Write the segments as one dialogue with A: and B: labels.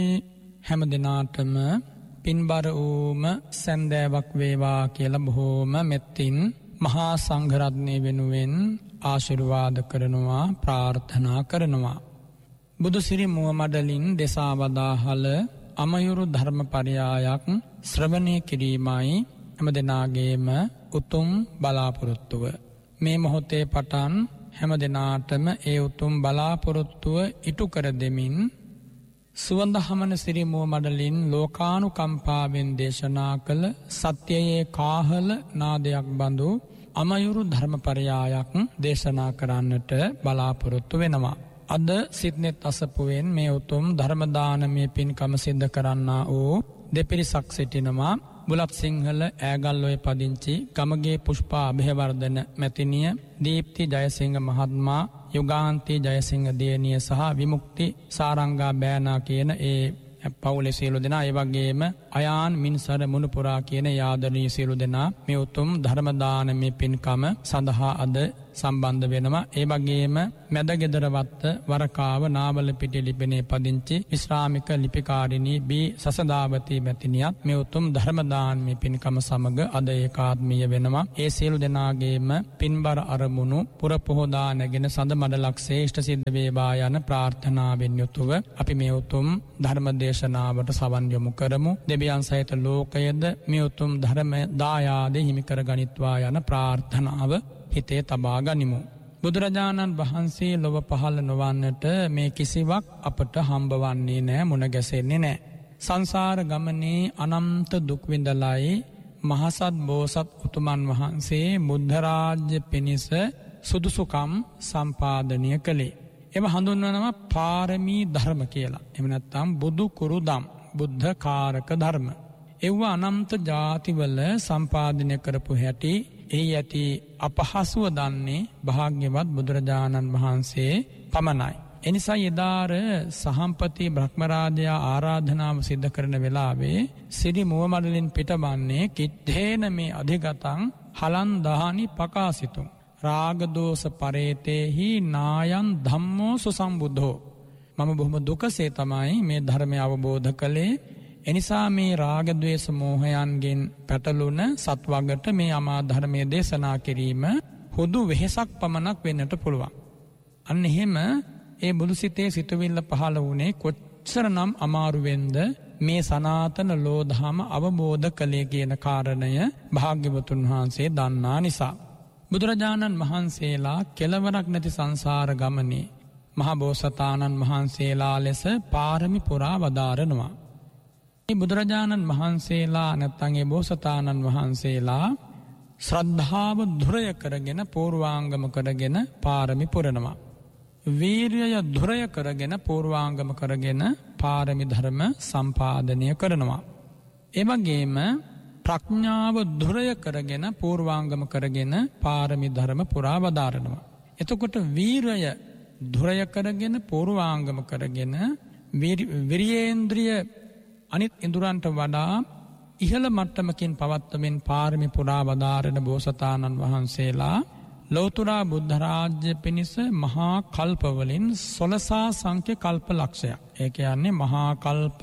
A: හැම දිනාටම පින්බර වූම සැන්දෑවක් වේවා කියලා බොහෝම මෙත්තින් මහා සංඝරත්නය වෙනුවෙන් ආශිර්වාද කරනවා ප්‍රාර්ථනා කරනවා. බුදුසිරි මුවමඩලින් දෙසා වදාහල අමයුරු ධර්මපරියායක් ශ්‍රවණය කිරීමයි හැම දෙනාගේම උතුම් බලාපොරොත්තුව. මේ මොහොතේ පටන් හැම දෙනාටම ඒ උතුම් බලාපොරොත්තුව ඉටු කර දෙමින් සුවඳ හමන සිරි මුවමඩලින් ලෝකානුකම්පාවෙන් දේශනා කළ සත්‍යයේ කාහල නාදයක් බඳු අමයුරු ධර්මපරියායක් දේශනා කරන්නට බලාපොරොත්තු වෙනවා. අද සිද්නෙත් අසපුවෙන් මේ උතුම් ධර්මදානමය පින්කම සිද්ධ කරන්නා වූ දෙපිරිසක් සිටිනවා. බුලත් සිංහල ඈගල්ලොය පදිංචි ගමගේ පුෂ්පා අභයවර්ධන මැතිනිය, දීප්ති ජයසිංහ මහත්මයා, යුගාන්ති ජයසිංහ දියණිය සහ විමුක්ති සාරංගා බෑනා කියන ඒ පවුලේ සියලු දෙනා, ඒ වගේම අයාන් මින්සර මුණුපුරා කියන යාදනීය සියලු දෙනා මේ උතුම් ධර්ම දානමය පින්කම සඳහා අද සම්බන්ධ වෙනවා. ඒ වගේම මැදගෙදරවත්ත වරකාව නාවල පිටිය ලිපිනේ පදිංචි විශ්‍රාමික ලිපිකාරිණී බී සසදාවති මැතිණියත් මේ උතුම් ධර්ම දානමය පින්කම සමග අද ඒකාත්මීය වෙනවා. ඒ සියලු දෙනාගේම පින්බර අරමුණු පුරපොහොදා නැගෙන සඳ මඩලක් ශ්‍රේෂ්ඨ සිද්ධ වේවා යන ප්‍රාර්ථනාවෙන් යුතුව අපි මේ උතුම් ධර්ම දේශනාවට සවන් යොමු කරමු. දෙවියන් සහිත ලෝකයේද මේ උතුම් ධර්ම දායාදේ හිමි කර ගනිත්වා යන ප්‍රාර්ථනාව හිතේ තබා ගනිමු. බුදුරජාණන් වහන්සේ ලොව පහළ නොවන්නට මේ කිසිවක් අපට හම්බවන්නේ නැහැ, මුණ ගැසෙන්නේ නැහැ. සංසාර ගමනේ අනන්ත දුක් විඳලයි මහසත් බෝසත් උතුමන් වහන්සේ බුද්ධ රාජ්‍ය පිණිස සුදුසුකම් සම්පාදනය කළේ. එම හඳුන්වනවා පාරමී ධර්ම කියලා. එහෙම නැත්නම් බුදු කුරුදම්, බුද්ධ කාරක ධර්ම. ඒව අනන්ත ಜಾතිවල සම්පාදනය කරපු හැටි එහි ඇති අපහසුව දන්නේ භාග්‍යවත් බුදුරජාණන් වහන්සේ පමණයි. එනිසා යදාර සහම්පති බ්‍රහ්මරාජයා ආරාධනාව සිද්ධ කරන වෙලාවේ සිරි මුවමඩලින් පිටවන්නේ කිත්තේන මේ අධිගතං හලන් දහනි පකාසිතුම් රාගදෝෂ පරේතේහි නායන් ධම්මෝ සුසම්බුද්ධෝ. මම බොහොම දුකසේ තමයි මේ ධර්මය අවබෝධ කළේ. එනිසා මේ රාගද්වේෂ මෝහයන්ගෙන් පැටලුන සත්වගට මේ අමා ධර්මයේ දේශනා කිරීම හුදු වෙහෙසක් පමණක් වෙන්නට පුළුවන්. අන්න එහෙම ඒ බුදුසිතේ සිතුවිල්ල පහළ වුණේ කොච්චරනම් අමාරුවෙන්ද මේ සනාතන ලෝධාම අවබෝධ කළේ කියන කාරණය භාග්‍යවතුන් වහන්සේ දන්නා නිසා. බුදුරජාණන් වහන්සේලා කෙලවරක් නැති සංසාර ගමනේ මහා බෝසතාණන් වහන්සේලා ලෙස පාරමි පුරා වදාරනවා. බුදුරජාණන් වහන්සේලා නැත්නම් ඒ බෝසතාණන් වහන්සේලා ශ්‍රද්ධාව ධුරය කරගෙන පූර්වාංගම කරගෙන පාරමි පුරනවා. වීර්යය ධුරය කරගෙන පූර්වාංගම කරගෙන පාරමි ධර්ම සම්පාදනය කරනවා. ඒ වගේම ප්‍රඥාව ධුරය කරගෙන පූර්වාංගම කරගෙන පාරමි ධර්ම පුරා වදාරනවා. එතකොට වීරය ධුරය කරගෙන පූර්වාංගම කරගෙන විරියේන්ද්‍රිය අනිත් ඉඳුරන්ට වඩා ඉහළ මට්ටමකින් පවත්වමින් පාරමි පුරා වදාරන බෝසතාණන් වහන්සේලා ලෞතුරා බුද්ධ රාජ්‍ය පිණිස මහා කල්පවලින් 16 සංඛ්‍ය කල්ප ලක්ෂයක්. ඒ කියන්නේ මහා කල්ප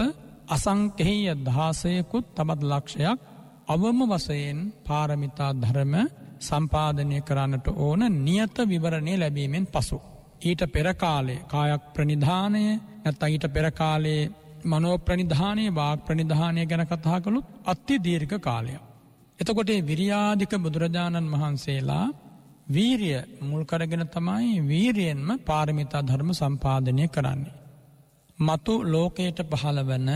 A: අසංඛේය 16කුත් තවත් ලක්ෂයක් අවම වශයෙන් පාරමිතා ධර්ම සම්පාදනය කරන්නට ඕන නියත විවරණය ලැබීමෙන් පසු. ඊට පෙර කාලේ කායක් ප්‍රනිධානය නැත්නම් ඊට පෙර කාලේ මනෝ ප්‍රනිධානය, වාග් ප්‍රනිධානය ගැන කතා කළොත් අති දීර්ඝ කාලයක්. එතකොට විරියාධික බුදුරජාණන් වහන්සේලා වීරිය මුල් කරගෙන තමයි වීරියෙන්ම පාරමිතා ධර්ම සම්පාදනය කරන්නේ. මතු ලෝකයට පහළ වන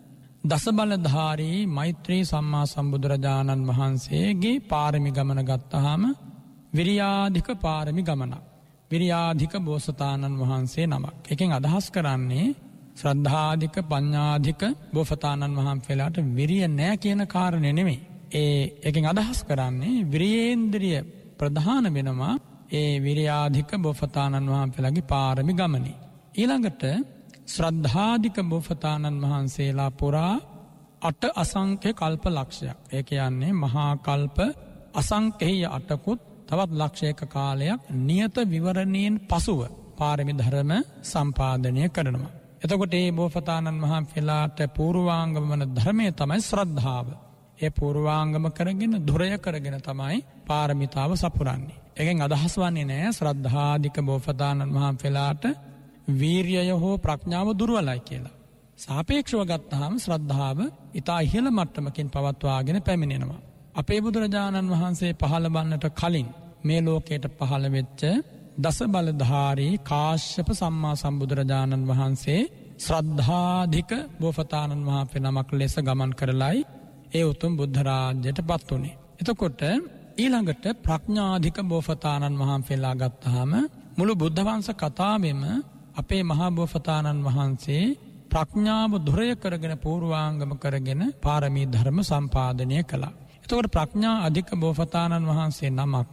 A: දසබලධාරී මෛත්‍රී සම්මා සම්බුදුරජාණන් වහන්සේගේ පාරමි ගමන ගත්තාම විරියාධික පාරමි ගමනක්. විරියාධික බෝසතාණන් වහන්සේ නමක්. එකෙන් අදහස් කරන්නේ ශ්‍රද්ධාධික පඤ්ඤාධික බෝසතාණන් වහන්සේලාට විරිය නැහැ කියන කාරණේ නෙමෙයි. ඒකෙන් අදහස් කරන්නේ විරියේන්ද්‍රිය ප්‍රධාන වෙනවා ඒ විරියාධික බෝසතාණන් වහන්සේලාගේ පාරමි ගමනේ. ඊළඟට ශ්‍රද්ධාධික බෝසතාණන් වහන්සේලා පුරා 8 අසංඛ්‍ය කල්ප ලක්ෂයක්. ඒ කියන්නේ මහා කල්ප අසංඛේය 8කුත් තවත් ලක්ෂයක කාලයක් නියත විවරණයෙන් පසුව පාරමි ධර්ම සම්පාදනය කරනවා. එතකොට මේ බෝසතාණන් වහන්සේලාට පූර්වාංගම වන ධර්මය තමයි ශ්‍රද්ධාව. ඒ පූර්වාංගම කරගෙන ධුරය කරගෙන තමයි පාරමිතාව සපුරන්නේ. එකෙන් අදහස් වන්නේ නැහැ ශ්‍රද්ධාධික බෝසතාණන් වහන්සේලාට වීරිය හෝ ප්‍රඥාව දුර්වලයි කියලා. සාපේක්ෂව ගත්තාම ශ්‍රද්ධාව ඊටා ඉහළ මට්ටමකින් පවත්වාගෙන පැමිණෙනවා. අපේ බුදුරජාණන් වහන්සේ පහළ වන්නට කලින් මේ ලෝකයට පහළ වෙච්ච දස බලධාරී කාශ්‍යප සම්මා සම්බුදුරජාණන් වහන්සේ ශ්‍රද්ධාධික බෝසතාණන් වහන්සේ නමක් ලෙස ගමන් කරලයි ඒ උතුම් බුද්ධ රාජ්‍යයට පත් වුණේ. එතකොට ඊළඟට ප්‍රඥාධික බෝසතාණන් වහන්සේලා ගත්තාම මුළු බුද්ධ වංශ කතාවෙම අපේ මහා බෝසතාණන් වහන්සේ ප්‍රඥාව ධුරය කරගෙන පූර්වාංගම කරගෙන පාරමී ධර්ම සම්පාදනය කළා. එතකොට ප්‍රඥා අධික බෝසතාණන් වහන්සේ නමක්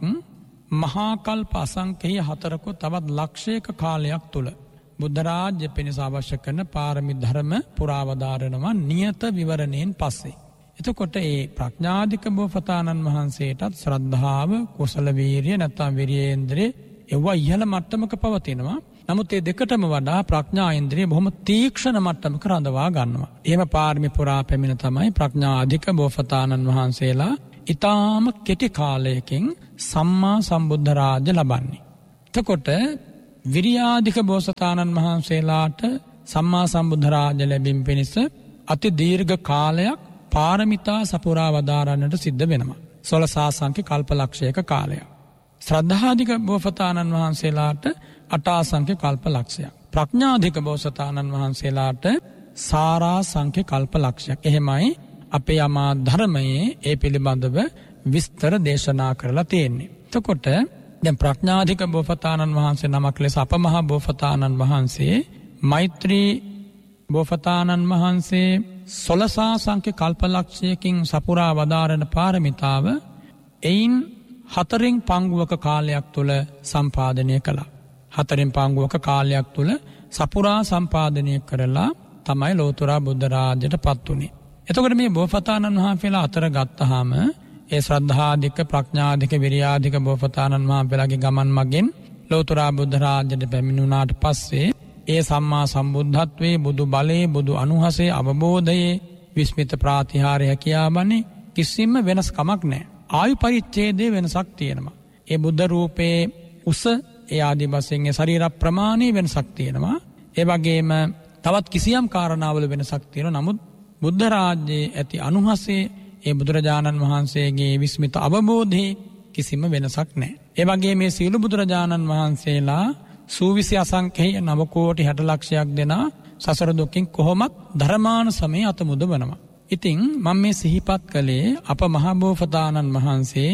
A: මහා කල්ප අසංඛේය 4ක තවත් ලක්ෂයක කාලයක් තුල බුද්ධ රාජ්‍ය පිණිස අවශ්‍ය කරන පාරමී ධර්ම පුරාවදාරනවා නියත විවරණයෙන් පස්සේ. එතකොට ඒ ප්‍රඥාධික බෝසතාණන් වහන්සේටත් ශ්‍රද්ධාව, කුසල වීරිය නැත්නම් විරියේන්ද්‍රය ඒවා ඉහළ මට්ටමක පවතිනවා. නමුත් මේ දෙකටම වඩා ප්‍රඥා ඉන්ද්‍රිය බොහොම තීක්ෂණ මට්ටමක රඳවා ගන්නවා. එහෙම පාරමී පුරා පැමිණ තමයි ප්‍රඥා අධික බෝසතාණන් වහන්සේලා ඊටාම කෙටි කාලයකින් සම්මා සම්බුද්ධ රාජ්‍ය ලබන්නේ. එතකොට විරියාධික බෝසතාණන් වහන්සේලාට සම්මා සම්බුද්ධ රාජ්‍ය ලැබීම පිණිස අති දීර්ඝ කාලයක් පාරමිතා සපුරා වදාරන්නට සිද්ධ වෙනවා. 16 සාසංඛ්‍ය කල්පලක්ෂයක කාලයක්. ශ්‍රද්ධාධික බෝසතාණන් වහන්සේලාට 8 සංඛ්‍ය කල්පලක්ෂයක්. ප්‍රඥාධික බෝසතාණන් වහන්සේලාට සාරා සංඛ්‍ය කල්පලක්ෂයක්. එහෙමයි අපේ අමා ධර්මයේ ඒ පිළිබඳව විස්තර දේශනා කරලා තියෙන්නේ. එතකොට දැන් ප්‍රඥාධික බෝසතාණන් වහන්සේ නමක් ලෙස අපමහා බෝසතාණන් වහන්සේ මෛත්‍රී බෝසතාණන් වහන්සේ 16 සංඛ්‍ය කල්පලක්ෂයකින් සපුරා වදාරන පාරමිතාව එයින් 4 පංගුවක කාලයක් තුල සම්පාදනය කළා. 4 පංගුවක කාලයක් තුල සපුරා සම්පාදනය කරලා තමයි ලෝතර බුද්ධ රාජ්‍යයට පත් වුනේ. එතකොට මේ බෝසතාණන් වහන්සේලා අතර ගත්තාම ඒ ශ්‍රද්ධාධික ප්‍රඥාධික විරියාධික බෝසතාණන් වහන්සේලාගේ ගමන් මගෙන් ලෝතර බුද්ධ රාජ්‍යයට පැමිණුණාට පස්සේ ඒ සම්මා සම්බුද්ධත්වයේ බුදු බලයේ බුදු අනුහසේ අවබෝධයේ විස්මිත ප්‍රාතිහාර්ය හැකියාවනේ කිසිම වෙනස්කමක් නැහැ. ආයු පරිච්ඡේදයේ වෙනසක් තියෙනවා. ඒ බුද්ධ රූපේ උස ඒ ආදි වශයෙන් ඒ ශරීර ප්‍රමාණයේ වෙනසක් තියෙනවා. ඒ වගේම තවත් කිසියම් කාරණාවල වෙනසක් තියෙනවා. නමුත් බුද්ධ රාජ්‍යයේ ඇති අනුහසේ ඒ බුදුරජාණන් වහන්සේගේ විස්මිත අවබෝධයේ කිසිම වෙනසක් නැහැ. ඒ වගේ මේ සීල බුදුරජාණන් වහන්සේලා සූවිසි අසංඛේය 9 කෝටි 60 ලක්ෂයක් දෙනා සසර දුකින් කොහොමත් ධර්මාන සමේ අත මුදවනවා. ඉතින් මම මේ සිහිපත් කළේ අප මහා බෝසතාණන් වහන්සේ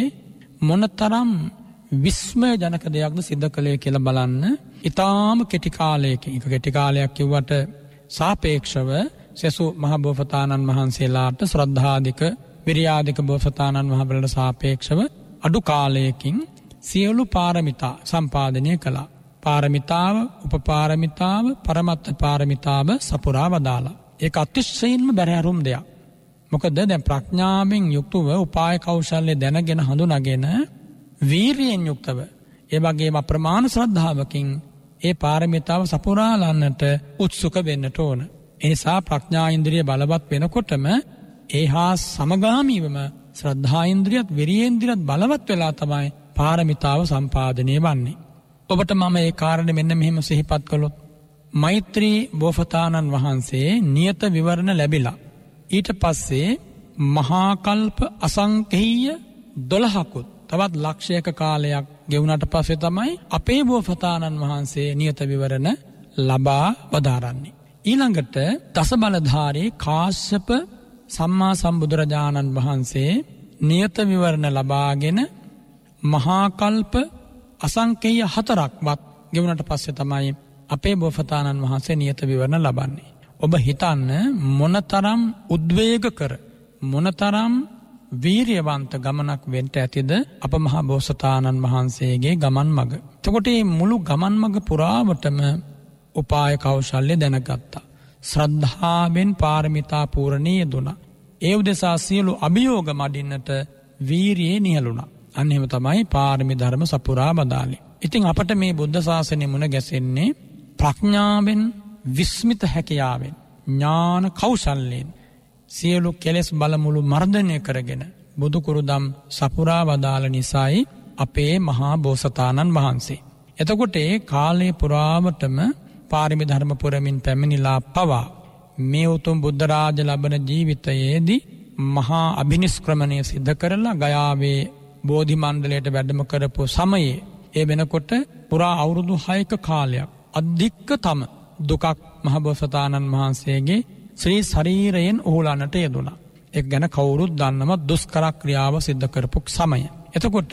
A: මොනතරම් විස්මය ජනක දෙයක්ද සිද්ධ කළේ කියලා බලන්න. ඊටාම කෙටි කාලයකින් එක කෙටි කාලයක් කිව්වට සාපේක්ෂව සසු මහා බෝසතාණන් වහන්සේලාට ශ්‍රද්ධාධික විරියාධික බෝසතාණන් වහන්සේලාට සාපේක්ෂව අඩු කාලයකින් සියලු පාරමිතා සම්පාදනය කළා. පාරමිතාව, උපපාරමිතාව, පරමත්ත පාරමිතාව සපුරා වදාලා. ඒක අතිශයින්ම බැරෑරුම් දෙයක්. මොකද දැන් ප්‍රඥාවෙන් යුක්තව උපාය කෞශල්‍ය දැනගෙන හඳුනාගෙන වීරියෙන් යුක්තව ඒ වගේම අප්‍රමාණ ශ්‍රද්ධාවකින් ඒ පාරමිතාව සපුරාලන්නට උත්සුක වෙන්නට ඕන. ඒ නිසා ප්‍රඥා ඉන්ද්‍රිය බලවත් වෙනකොටම ඒ හා සමගාමීවම ශ්‍රද්ධා ඉන්ද්‍රියත් විරියේන්ද්‍රියත් බලවත් වෙලා තමයි පාරමිතාව සම්පාදනය වන්නේ. ඔබට මම ඒ කාරණේ මෙන්න මෙහෙම සිහිපත් කළොත් මෛත්‍රී බෝසතාණන් වහන්සේ නියත විවරණ ලැබිලා ඊට පස්සේ මහා කල්ප අසංඛේය 12කුත් තවත් ලක්ෂයක කාලයක් ගෙවුනට පස්සේ තමයි අපේ බෝසතාණන් වහන්සේ නියත විවරණ ලබා වදාරන්නේ. ඊළඟට දස බලධාරී කාශ්‍යප සම්මා සම්බුදුරජාණන් වහන්සේ නියත විවරණ ලබාගෙන මහා කල්ප අසංඛේය 4ක්වත් ගෙවුනට පස්සේ තමයි අපේ බෝසතාණන් වහන්සේ නියත විවරණ ලබන්නේ. ඔබ හිතන්න මොනතරම් උද්වේග කර මොනතරම් වීරියවන්ත ගමනක් වෙන්න ඇතිද අප මහා බෝසතාණන් වහන්සේගේ ගමන් මඟ. එතකොට මේ මුළු ගමන් මඟ පුරාවටම උපාය කෞශල්‍ය දැනගත්තා. ශ්‍රද්ධාවෙන් පාරමිතා පූර්ණී දුණා. ඒ උදෙසා සියලු අභියෝග මඩින්නට වීරියේ නිහලුණා. අන්න එහෙම තමයි පාරමී ධර්ම සපුරා බදාලේ. ඉතින් අපට මේ බුද්ධ ශාසනය මුණ ගැසෙන්නේ ප්‍රඥාවෙන් විස්මිත හැකියාවෙන් ඥාන කෞශල්‍යයෙන් සියලු කෙලෙස් බලමුළු මර්ධනය කරගෙන බුදුකුරුදම් සපුරා වදාළ නිසායි අපේ මහා බෝසතාණන් වහන්සේ. එතකොට ඒ කාලේ පුරාවටම පාරමී ධර්ම පුරමින් පැමිණිලා පවා මේ උතුම් බුද්ධ රාජ ලබන ජීවිතයේදී මහා අභිනිෂ්ක්‍රමණය සිද්ධ කරලා ගයාවේ බෝධි මණ්ඩලයට වැඩම කරපු සමයේ ඒ වෙනකොට පුරා අවුරුදු 6ක කාලයක් අධික්කතම දුකක් මහ බෝසතාණන් වහන්සේගේ ශ්‍රී ශරීරයෙන් උහුලන්නට යෙදුණා. ඒක ගැන කවුරුත් දන්නම දුෂ්කර ක්‍රියාව සිද්ධ කරපු සමය. එතකොට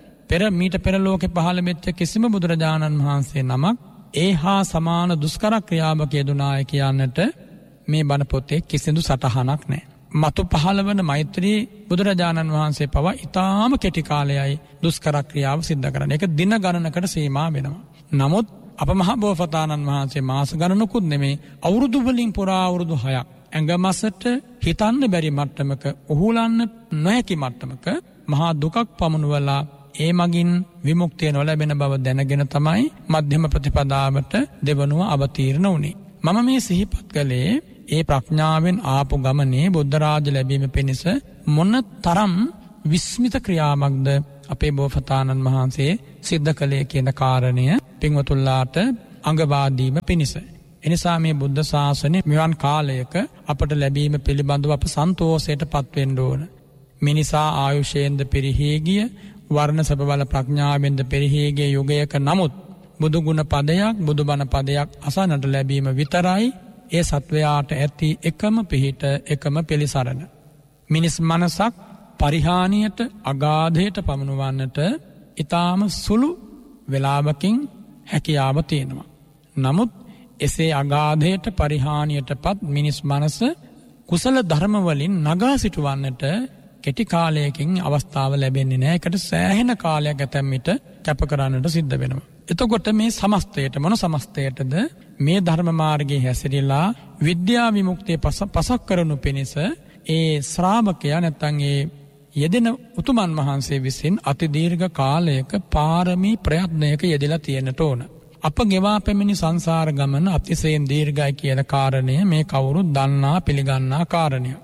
A: මීට පෙර ලෝකේ පහළ වෙච්ච කිසිම බුදුරජාණන් වහන්සේ නමක් ඒහා සමාන දුෂ්කර ක්‍රියාවක යෙදුණාය කියන්නට මේ බණ පොතේ කිසිදු සටහනක් නැහැ. මතු පහළ වන මෛත්‍රී බුදුරජාණන් වහන්සේ පවා ඊටාම කෙටි කාලයයි දුෂ්කර ක්‍රියාව සිද්ධ කරන්නේ. ඒක දින ගණනකට සීමා වෙනවා. නමුත් අප මහ බෝසතාණන් වහන්සේ මාස ගණනකුත් නෙමේ අවුරුදු වලින් පුරා අවුරුදු 6ක් ඇඟමසට හිතන්න බැරි මට්ටමක උහුලන්න නොහැකි මට්ටමක මහා දුකක් පමුණුවලා ඒ මගින් විමුක්තිය නොලැබෙන බව දැනගෙන තමයි මධ්‍යම ප්‍රතිපදාවට දෙවනුව අවතීර්ණ වුණේ. මම මේ සිහිපත් කළේ ඒ ප්‍රඥාවෙන් ආපු ගමනේ බුද්ධ රාජ්‍ය ලැබීම පිණිස මොන තරම් විස්මිත ක්‍රියාවක්ද අපේ බෝසතාණන් වහන්සේ සිද්ධ කළේ කියන කාරණය පින්වතුන්ලාට අඟවා දීම පිණිස. එනිසා මේ බුද්ධ ශාසනය මෙවන් කාලයක අපට ලැබීම පිළිබඳව අප සන්තෝෂයට පත්වෙන්න ඕන. මිනිසා ආයුෂයෙන්ද පිරිහී ගිය වර්ණ සැප බල ප්‍රඥාවෙන්ද පිරිහී ගිය යුගයක නමුත් බුදු ගුණ පදයක් බුදු බණ පදයක් අසන්නට ලැබීම විතරයි ඒ සත්වයාට ඇති එකම පිහිට එකම පිළිසරණ. මිනිස් මනසක් පරිහානියට අගාධයට පමුණුවන්නට ඊටාම සුළු වේලාවකින් හැකියාව තියෙනවා. නමුත් එසේ අගාධයට පරිහානියටපත් මිනිස් මනස කුසල ධර්ම වලින් නගා සිටවන්නට කෙටි කාලයකින් අවස්ථාව ලැබෙන්නේ නැහැ. ඒකට සෑහෙන කාලයක් ඇතැම් විට කැප කරන්නට සිද්ධ වෙනවා. එතකොට මේ සමස්තයට මොන සමස්තයටද මේ ධර්ම මාර්ගයේ හැසිරීලා විද්‍යා විමුක්තිය පසක් කරනු පිණිස ඒ ශ්‍රාවකයා නැත්නම් ඒ යෙදෙන උතුමන් වහන්සේ විසින් අති දීර්ඝ කාලයක පාරමී ප්‍රයත්නයක යෙදලා තියෙන්නට ඕන. අප ගෙවා පැමිණි සංසාර ගමන අතිශයින් දීර්ඝයි කියන කාරණය මේ කවුරුත් දන්නා පිළිගන්නා කාරණය.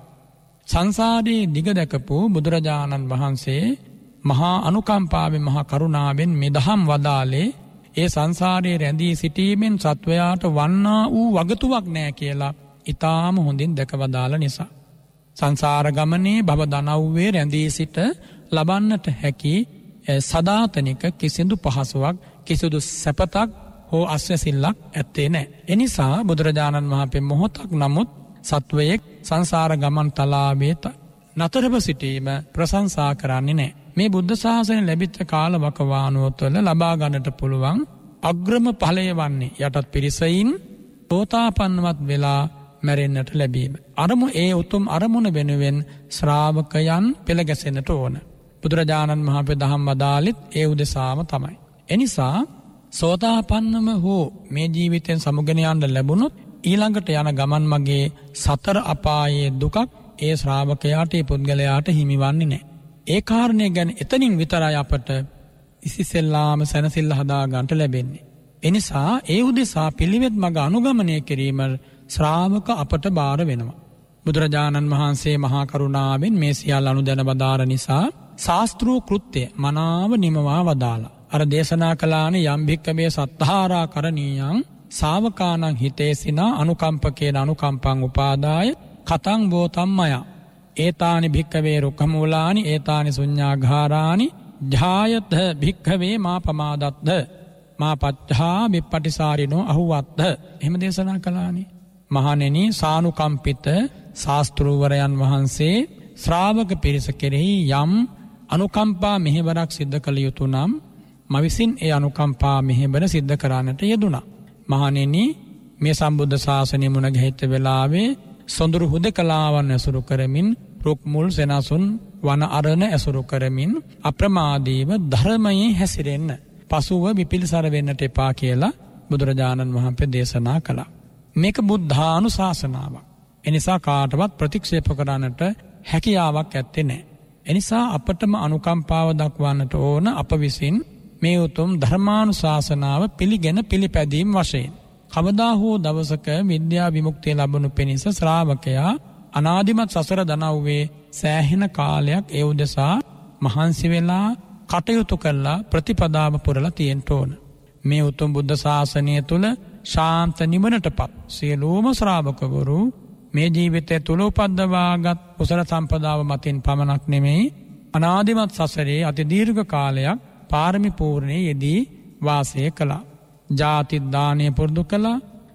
A: සංසාරයේ දිග දැකපු බුදුරජාණන් වහන්සේ මහා අනුකම්පාවෙන් මහා කරුණාවෙන් මේ දහම් වදාලේ ඒ සංසාරයේ රැඳී සිටීමෙන් සත්වයාට වන්නා වූ වගතුවක් නැහැ කියලා ඊටාම හොඳින් දැකවදාල නිසා. සංසාර ගමනේ භව දනව්වේ රැඳී සිට ලබන්නට හැකි සදාතනික කිසිදු පහසුවක් කිසිදු සැපතක් හෝ අස්වැසිල්ලක් ඇත්තේ නැහැ. එනිසා බුදුරජාණන් වහන්සේ මොහොතක් නමුත් සත්වයෙක් සංසාර ගමන් තලාවේ නතරව සිටීම ප්‍රශංසා කරන්නේ නැහැ. මේ බුද්ධ ශාසනය ලැබිච්ච කාල වකවානුව තුළ ලබා ගන්නට පුළුවන් අග්‍රම ඵලය වන්නේ යටත් පිරිසයින් සෝතාපන්නවත් වෙලා මැරෙන්නට ලැබීම. ඒ උතුම් අරමුණ වෙනුවෙන් ශ්‍රාවකයන් පෙළ ගැසෙන්නට ඕන. බුදුරජාණන් වහන්සේ දහම් වදාළෙත් ඒ උදෙසාම තමයි. එනිසා සෝතාපන්නම හෝ මේ ජීවිතෙන් සමුගෙන යන්න ලැබුණොත් ඊළඟට යන ගමන් මගේ සතර අපායේ දුකක් ඒ ශ්‍රාවකයාට ඒ පුද්ගලයාට හිමිවන්නේ නැහැ. ඒ කාරණය ගැන එතනින් විතරයි අපට ඉසිසෙල්ලාම සැනසෙල්ල හදා ගන්නට ලැබෙන්නේ. එනිසා ඒ උදෙසා පිළිවෙත් මඟ අනුගමනය කිරීම ශ්‍රාවක අපට බාර වෙනවා. බුදුරජාණන් වහන්සේ මහා කරුණාවෙන් මේ සියල්ල අනුදැන වදාර නිසා ශාස්ත්‍රූ කෘත්‍ය මනාව නිමවා වදාලා. අර දේශනා කළානේ යම් භික්කමේ සත්තාරා කරණීයං ශාවකානං හිතේසිනා අනුකම්පකේන අනුකම්පං උපාදාය කතං බෝතම්මය. ඒතානි භික්කවේ රුක්ඛමූලානි ඒතානි ශුඤ්ඤාඝාරානි ජායත භික්ඛවේ මා පමාදත්ත මා පච්ඡා විප්පටිසාරිනෝ අහුවත්ත. එහෙම දේශනා කළානේ. මහණෙනි සානුකම්පිත ශාස්ත්‍රූවරයන් වහන්සේ ශ්‍රාවක පිරිස කෙරෙහි යම් අනුකම්පා මෙහෙවරක් සිද්ධ කළ යුතු නම් මවිසින් ඒ අනුකම්පා මෙහෙවර සිද්ධ කරන්නට යෙදුණා. මහණෙනි මේ සම්බුද්ධ ශාසනය මුණ ගැහිච්ච වෙලාවේ සොඳුරු හුදකලාවන් ඇසුරු කරමින් රුක් මුල් සෙනසුන් වන අරණ ඇසුරු කරමින් අප්‍රමාදීව ධර්මයේ හැසිරෙන්න පසුව විපිලිසර වෙන්නට එපා කියලා බුදුරජාණන් වහන්සේ දේශනා කළා. මේක බුද්ධානුශාසනාවක්. එනිසා කාටවත් ප්‍රතික්ෂේප කරන්නට හැකියාවක් ඇත්තේ නැහැ. එනිසා අපටම අනුකම්පාව දක්වන්නට ඕන අප විසින් මේ උතුම් ධර්මානුශාසනාව පිළිගෙන පිළිපැදීම් වශයෙන්. කවදා හෝ දවසක විද්‍යා විමුක්තිය ලැබුණු පිණිස ශ්‍රාවකයා අනාදිමත් සසර දනව්වේ සෑහෙන කාලයක් ඒ උදෙසා මහන්සි වෙලා කටයුතු කරලා ප්‍රතිපදාව පුරලා තියෙන්න ඕන. මේ උතුම් බුද්ධ ශාසනය තුල ශාන්ත නිවනටපත් සියලුම ශ්‍රාවකවරු මේ ජීවිතය තුල උපද්දවාගත් කුසල සම්පදාව මතින් පමණක් නෙමෙයි අනාදිමත් සසරේ අති දීර්ඝ කාලයක් පාරමී පූර්ණයේ යෙදී වාසය කළා. ජාති දානය පුරුදු කළා,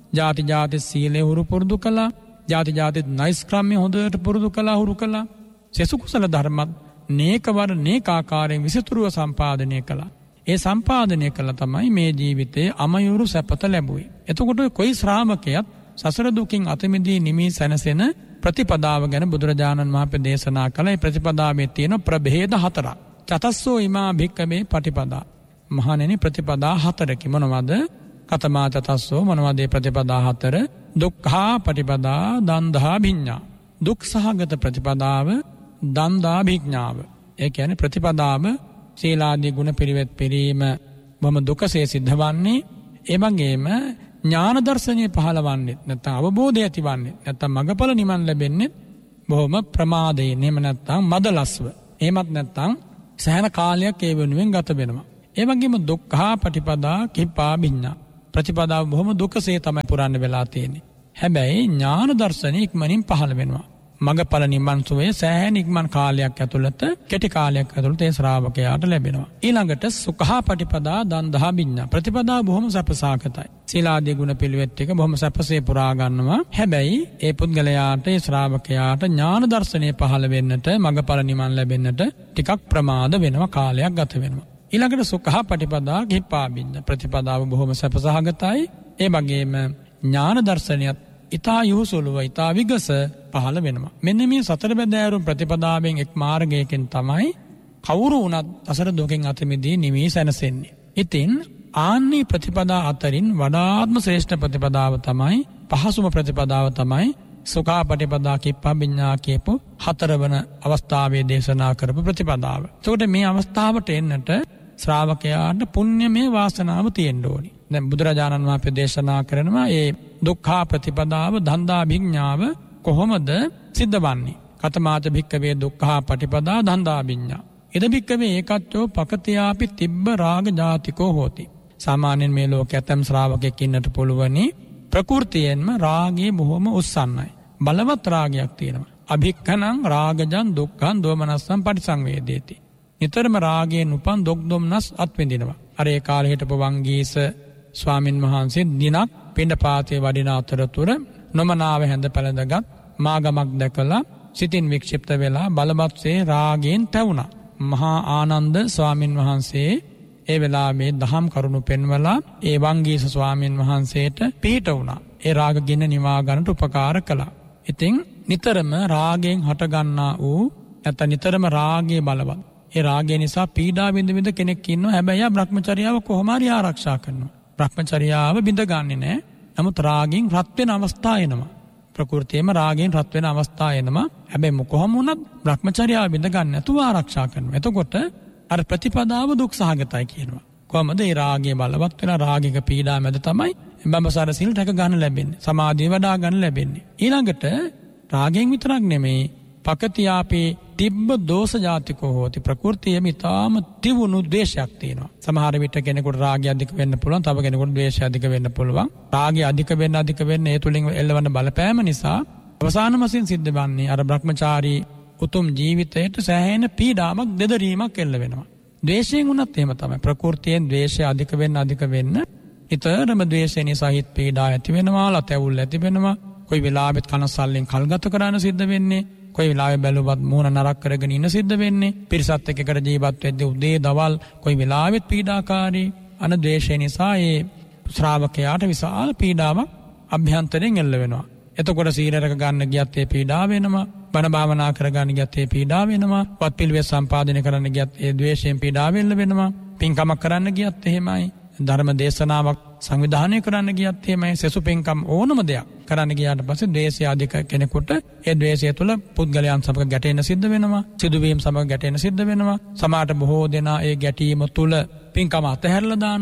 A: ජාති සීලය හුරු පුරුදු කළා, ජාති නෛෂ්ක්‍රම්‍ය හොඳට පුරුදු කළා හුරු කළා. සෙසු කුසල ධර්මත් නේකවර නේකාකාරයෙන් විසිතුරුව සම්පාදනය කළා. ඒ සම්පාදනය කළ තමයි මේ ජීවිතයේ අමයුරු සැපත ලැබුවේ. එතකොට කොයි ශ්‍රාවකයත් සසර දුකින් අත මිදී නිමී සැනසෙන ප්‍රතිපදාව ගැන බුදුරජාණන් වහන්සේ දේශනා කළ ඒ ප්‍රතිපදාවේ තියෙන ප්‍රභේද හතරක්. චතස්සෝ ඉමා භික්ඛවේ පටිපදා. මහණෙනි ප්‍රතිපදා හතරකි මොනවද? කතමා චතස්සෝ මොනවද මේ ප්‍රතිපදා හතර? දුක්ඛා පටිපදා දන්දහා භිඤ්ඤා. දුක් සහගත ප්‍රතිපදාව, දන්දා භිඥාව. ඒ කියන්නේ ප්‍රතිපදාව සීලාදී ගුණ පිළිවෙත් පිරීම බොහොම දුකසේ සිද්ධ වන්නේ. ඒ වගේම ඥාන දර්ශනීය පහළවන්නේ නැත්නම් අවබෝධය ඇතිවන්නේ නැත්නම් මඟඵල නිවන් ලැබෙන්නේ බොහොම ප්‍රමාදයෙන්. එහෙම නැත්නම් මදලස්ව. එහෙමත් නැත්නම් සෑහෙන කාලයක් ඒ වෙනුවෙන් ගත වෙනවා. ඒ වගේම දුක්ඛා පටිපදා කිප්පා භිඤ්ඤා. ප්‍රතිපදාව බොහොම දුකසේ තමයි පුරන්න වෙලා තියෙන්නේ. හැබැයි ඥාන දර්ශනීය ඉක්මනින් පහළ වෙනවා. මඟඵල නිවන් සුවය සෑහෙන ඉක්මන් කාලයක් ඇතුළත කෙටි කාලයක් ඇතුළත ඒ ශ්‍රාවකයාට ලැබෙනවා. ඊළඟට සුඛා පටිපදා දන්දහා භිඤ්ඤා. ප්‍රතිපදාව බොහොම සැපසහගතයි. සීලාදී ගුණ පිළිවෙත් ටික බොහොම සැපසේ පුරා ගන්නවා. හැබැයි ඒ පුද්ගලයාට ඒ ශ්‍රාවකයාට ඥාන දර්ශනය පහළ වෙන්නට මඟඵල නිවන් ලැබෙන්නට ටිකක් ප්‍රමාද වෙනවා, කාලයක් ගත වෙනවා. ඊළඟට සුඛා පටිපදා කිප්පා භිඤ්ඤා. ප්‍රතිපදාව බොහොම සැපසහගතයි. ඒ වගේම ඥාන දර්ශනයත් ඊතා යොහුසුලුව ඊතා විගස පහළ වෙනවා. මෙන්න මේ සතර බැදෑරුම් ප්‍රතිපදාවෙන් එක් මාර්ගයකින් තමයි කවුරු වුණත් අසර දුකෙන් අත මිදී නිවී සැනසෙන්නේ. ඉතින් ආන්නේ ප්‍රතිපදා අතරින් වඩාත්ම ශ්‍රේෂ්ඨ ප්‍රතිපදාව තමයි, පහසුම ප්‍රතිපදාව තමයි සුඛා පටිපදා කිප්පා භිඤ්ඤා කියපු හතරවන අවස්ථාවේ දේශනා කරපු ප්‍රතිපදාව. ඒකට මේ අවස්ථාවට එන්නට ශ්‍රාවකයාට පුණ්‍යමය වාසනාව තියෙන්න ඕනි. දැන් බුදුරජාණන් වහන්සේ දේශනා කරනවා ඒ දුක්ඛා ප්‍රතිපදාව දන්දා භිඤ්ඤාව කොහොමද සිද්ධ වන්නේ? කතමාච භික්ඛවේ දුක්ඛා පටිපදා දන්දා භිඤ්ඤා. ඉද භික්ඛවේ ඒකච්චෝ පකතියාපි තිබ්බ රාග ජාතිකෝ හෝති. සාමාන්‍යයෙන් මේ ලෝකයේ ඇතම් ශ්‍රාවකෙක් ඉන්නට පුළුවනි ප්‍රകൃතියෙන්ම රාගයේ බොහොම උස්සන්නයි. බලවත් රාගයක් තියෙනවා. අභික්ඛනං රාගජං දුක්ඛං දෝමනස්සං පටිසංවේදේති. නිතරම රාගයෙන් උපන් දුක් දුම්නස් අත්විඳිනවා. අර ඒ කාලේ හිටපු වංගීස ස්වාමින් වහන්සේ දිනක් පිණ්ඩපාතේ වඩින අතරතුර නොමනාව හැඳ පැළඳගත් මාගමක් දැකලා සිතින් වික්ෂිප්ත වෙලා බලවත්සේ රාගයෙන් තැවුණා. මහා ආනන්ද ස්වාමින් වහන්සේ ඒ වෙලාවේ දහම් කරුණු පෙන්වලා ඒ වංගීස ස්වාමින් වහන්සේට පිහිට වුණා. ඒ රාග ගින්න නිවා ගන්නට උපකාර කළා. ඉතින් නිතරම රාගයෙන් හටගන්නා වූ නැත්නම් නිතරම රාගයේ බලවත්. ඒ රාගය නිසා පීඩා විඳ කෙනෙක් ඉන්නවා. හැබැයි ආ භ්‍රමචර්යාව කොහොම හරි ආරක්ෂා කරනවා. භ්‍රමචර්යාව බිඳගන්නේ නැහැ. නමුත් රාගයෙන් රත් වෙන අවස්ථා එනවා. ප්‍රകൃතියම රාගයෙන් රත් වෙන අවස්ථා එනවා. හැබැයි කොහොම වුණත් භ්‍රමචර්යාව බිඳගන්න නැතුව ආරක්ෂා කරනවා. එතකොට අර ප්‍රතිපදාව දුක් සහගතයි කියනවා. කොහොමද මේ රාගය බලවත් වෙන රාගික පීඩා මැද තමයි බඹසාර සිල් රැක ගන්න ලැබෙන්නේ. සමාධිය වඩා ගන්න ලැබෙන්නේ. ඊළඟට රාගයෙන් විතරක් නෙමෙයි පකතියාපේ තිබ්බ දෝෂ ජාතිකෝ හෝති. ප්‍රകൃතියෙම ඊටාම තිවුණු ද්වේෂයක් තියෙනවා. සමහර විට කෙනෙකුට රාගය අධික වෙන්න පුළුවන්, තව කෙනෙකුට ද්වේෂය අධික වෙන්න පුළුවන්. රාගය අධික වෙන්න ඒ තුලින් එළවන බලපෑම නිසා අවසාන වශයෙන් සිද්ධ වන්නේ අර බ්‍රහ්මචාරී උතුම් ජීවිතයට සෑහෙන පීඩාවක් දෙදරීමක් එල්ල වෙනවා. ද්වේෂයෙන් උනත් එහෙම තමයි. ප්‍රകൃතියෙන් ද්වේෂය අධික වෙන්න ඊතරම ද්වේෂය නිසා හිත පීඩා ඇති වෙනවා, ලතැවුල් ඇති වෙනවා. කොයි වෙලාවෙත් කනස්සල්ලෙන් කල්ගත කරන්න සිද්ධ වෙන්නේ. කොයි වෙලාවෙ බැලුවත් මූණ නරක් කරගෙන ඉන්න සිද්ධ වෙන්නේ. පිරිසත් එක්ක කර ජීවත් වෙද්දී උදේ දවල් කොයි වෙලාවෙත් පීඩාකාරී අන ද්වේෂය නිසා ඒ ශ්‍රාවකයාට විශාල පීඩාවක් අභ්‍යන්තරයෙන් එල්ල වෙනවා. එතකොට සීල රැක ගන්න ගියත් ඒ පීඩාව වෙනවා. බණ භාවනා කර ගන්න ගියත් ඒ පීඩාව වෙනවා. වත් පිළිවෙත් සම්පාදනය කරන්න ගියත් ඒ ද්වේෂයෙන් පීඩාව එල්ල වෙනවා. පින්කමක් කරන්න ගියත් එහෙමයි. ධර්ම දේශනාවක් සංවිධානය කරන්න ගියත් එහෙමයි. සෙසු පින්කම් ඕනම දෙයක් කරන්න ගියාට පස්සේ ද්වේෂය අධික කෙනෙකුට ඒ ද්වේෂය තුළ පුද්ගලයන් සමග ගැටෙන්න සිද්ධ වෙනවා. සිදුවීම් සමග ගැටෙන්න සිද්ධ වෙනවා. සමහරට බොහෝ දෙනා ඒ ගැටීම තුළ පින්කම අතහැරලා දානවා.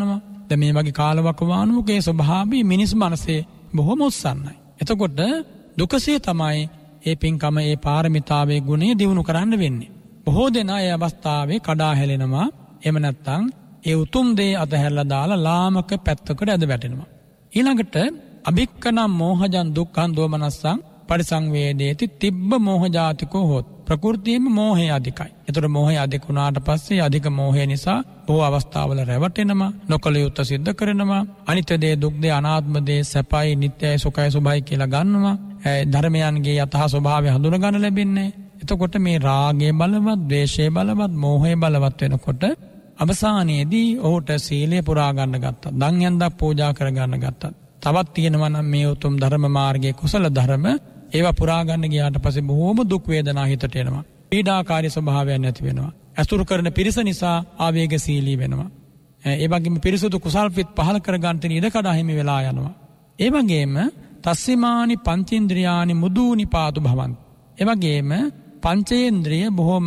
A: දැන් මේ වගේ කාලවකවානුවකේ ස්වභාවය මිනිස් මනසේ බොහොම උස්සන්නයි. එතකොට දුකසේ තමයි ඒ පින්කම ඒ පාරමිතාවේ ගුණය දියුණු කරන්න වෙන්නේ. බොහෝ දෙනා ඒ අවස්ථාවේ කඩා හැලෙනවා. එහෙම නැත්නම් ඒ උතුම් දේ අතහැරලා දාලා ලාමක පැත්තකට ඇද වැටෙනවා. ඊළඟට අභික්කනම් මෝහජන් දුක්ඛං දෝමනස්සං පරිසංවේදේති තිබ්බ මෝහජාතිකෝ හොත්. ප්‍රകൃතියේම මෝහය අධිකයි. ඒතර මෝහය අධික වුණාට පස්සේ අධික මෝහය නිසා බොහෝ අවස්ථාවල රැවටෙනවා, නොකල යුත්තේ සිද්ධ කරනවා, අනිත්‍ය දේ, දුක් දේ, අනාත්ම දේ, සැපයි, නිට්ටයයි, සුඛයි, සුභයි කියලා ගන්නවා. ධර්මයන්ගේ යථා ස්වභාවය හඳුන ගන්න ලැබෙන්නේ. එතකොට මේ රාගය බලවත්, ද්වේෂය බලවත්, මෝහය බලවත් වෙනකොට අවසානයේදී ඔහුට සීලය පුරා ගන්න ගත්තා. දන් යන්දක් පූජා කර ගන්න ගත්තා. තවත් තියෙනවා නම් මේ උතුම් ධර්ම මාර්ගයේ කුසල ධර්ම ඒවා පුරා ගන්න ගියාට පස්සේ බොහෝම දුක් වේදනා හිතට එනවා. පීඩාකාරී ස්වභාවයක් නැති වෙනවා. අසුරු කරන පිරිස නිසා ආවේගශීලී වෙනවා. ඒ වගේම පිරිසුදු කුසල්පිත පහල කර ගන්න ඉඩ කඩ හිමි වෙලා යනවා. ඒ වගේම තස්සිමානි පංචේන්ද්‍රියානි මුදූනි පාතු භවන්ති. ඒ වගේම පංචේන්ද්‍රිය බොහොම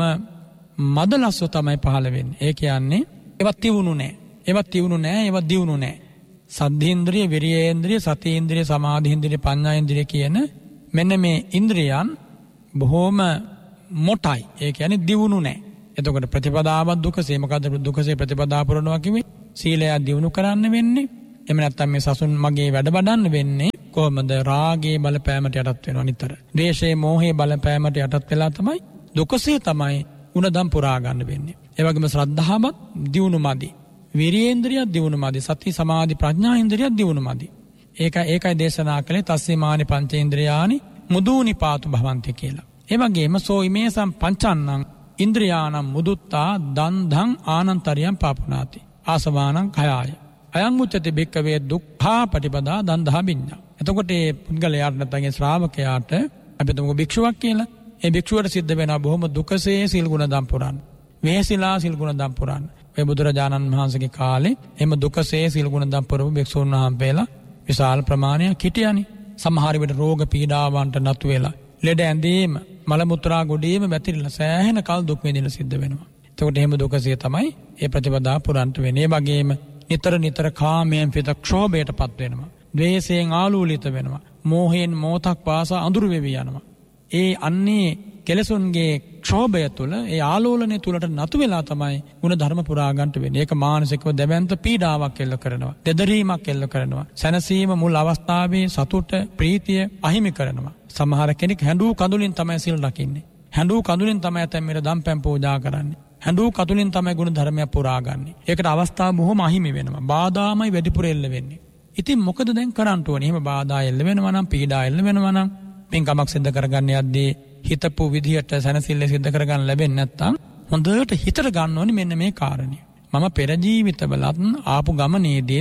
A: මදලස්ව තමයි පහළ වෙන්නේ. ඒ කියන්නේ ඒවත් තියුණු නැහැ. ඒවත් තියුණු නැහැ, ඒවත් දියුණු නැහැ. සද්ධේන්ද්‍රිය, විරියේන්ද්‍රිය, සතීන්ද්‍රිය, සමාධීන්ද්‍රිය, පඤ්ඤාේන්ද්‍රිය කියන මෙන්න මේ ඉන්ද්‍රියයන් බොහොම මොටයි. ඒ කියන්නේ දියුණු නැහැ. එතකොට ප්‍රතිපදාවත් දුකසේ මොකද දුකසේ ප්‍රතිපදා පුරනවා කිව්වේ සීලය දියුණු කරන්න වෙන්නේ. එහෙම නැත්නම් මේ සසුන් මගේ වැඩ වඩන්න වෙන්නේ කොහොමද? රාගයේ බලපෑමට යටත් වෙනවා නිතර. ද්වේෂයේ, මෝහයේ බලපෑමට යටත් වෙලා තමයි දුකසේ තමයි උනදම් පුරා ගන්න වෙන්නේ. ඒ වගේම ශ්‍රද්ධාවත් දියුණු මදි. විරියේන්ද්‍රිය දියුණු මදි. සති සමාධි ප්‍රඥා ඉන්ද්‍රිය දියුණු මදි. ඒකයි දේශනා කළේ තස්සිමානි පංචේන්ද්‍රයානි මුදූනි පාතු භවන්ති කියලා. ඒ වගේම සෝ ඉමේසම් පංචන්නං ඉන්ද්‍රියානම් මුදුත්තා දන්ධං ආනන්තරියම් පාපුනාති. ආසවානං khයාය. අයං උච්චති බික්කවේ දුක්ඛා පටිපදා දන්ධා විඤ්ඤා. එතකොට මේ පුද්ගලයාට නැත්නම් ශ්‍රාවකයාට අපි තුමු භික්ෂුවක් කියලා. ඒ භික්ෂුවට සිද්ධ වෙනවා බොහොම දුකසේ සිල් ගුණ දම් පුරන්න. වේසිලා සිල් ගුණ දම් පුරන්න. ඔය බුදුරජාණන් වහන්සේගේ කාලේ එම දුකසේ සිල් ගුණ දම් පුරපු භික්ෂුන් වහන්සේලා විශාල ප්‍රමාණයක් හිටියානේ. සමහර විට රෝග පීඩාවන්ට නතු වෙලා ලෙඩ ඇඳීම, මල මුත්‍රා ගොඩේම වැතිරිලා සෑහෙන කල් දුක් විඳින සිද්ධ වෙනවා. එතකොට එහෙම දුකසේ තමයි ඒ ප්‍රතිපදා පුරන්ට වෙන්නේ. ඒ වගේම නිතර කාමයෙන් පිට ක්ෂෝභයටපත් වෙනවා. ද්වේෂයෙන් ආලූලිත වෙනවා. මෝහයෙන් මෝතක් පාසා අඳුරු වෙවි යනවා. ඒ අන්නේ කෙලසුන්ගේ ක්ෂෝභය තුළ, ඒ ආලෝලනය තුළට නතු වෙලා තමයි ගුණ ධර්ම පුරා ගන්නට වෙන්නේ. ඒක මානසිකව දැවැන්ත පීඩාවක් එල්ල කරනවා. දෙදරීමක් එල්ල කරනවා. සැනසීම මුල් අවස්ථාවේ සතුට, ප්‍රීතිය අහිමි කරනවා. සමහර කෙනෙක් හැඬු කඳුලින් තමයි සිල් රකින්නේ. හැඬු කඳුලින් තමයි තැම්මිර දම්පැන් පූජා කරන්නේ. හැඬු කඳුලින් තමයි ගුණ ධර්මය පුරා ගන්නෙ. ඒකට අවස්ථාව බොහොම අහිමි වෙනවා. බාධාමයි වැඩිපුර එල්ල වෙන්නේ. ඉතින් මොකද දැන් කරන්න ඕනේ? එහෙම බාධා එල්ල වෙනවා නම්, පීඩා එල්ල වෙනවා නම්, පින්කමක් සිද්ධ කරගන්න යද්දී හිතපු විදිහට සැනසෙල්ල සිද්ධ කරගන්න ලැබෙන්නේ නැත්නම් හොඳට හිතට ගන්න ඕනේ මෙන්න මේ කාරණේ. මම පෙර ජීවිතවලත් ආපු ගමනේදී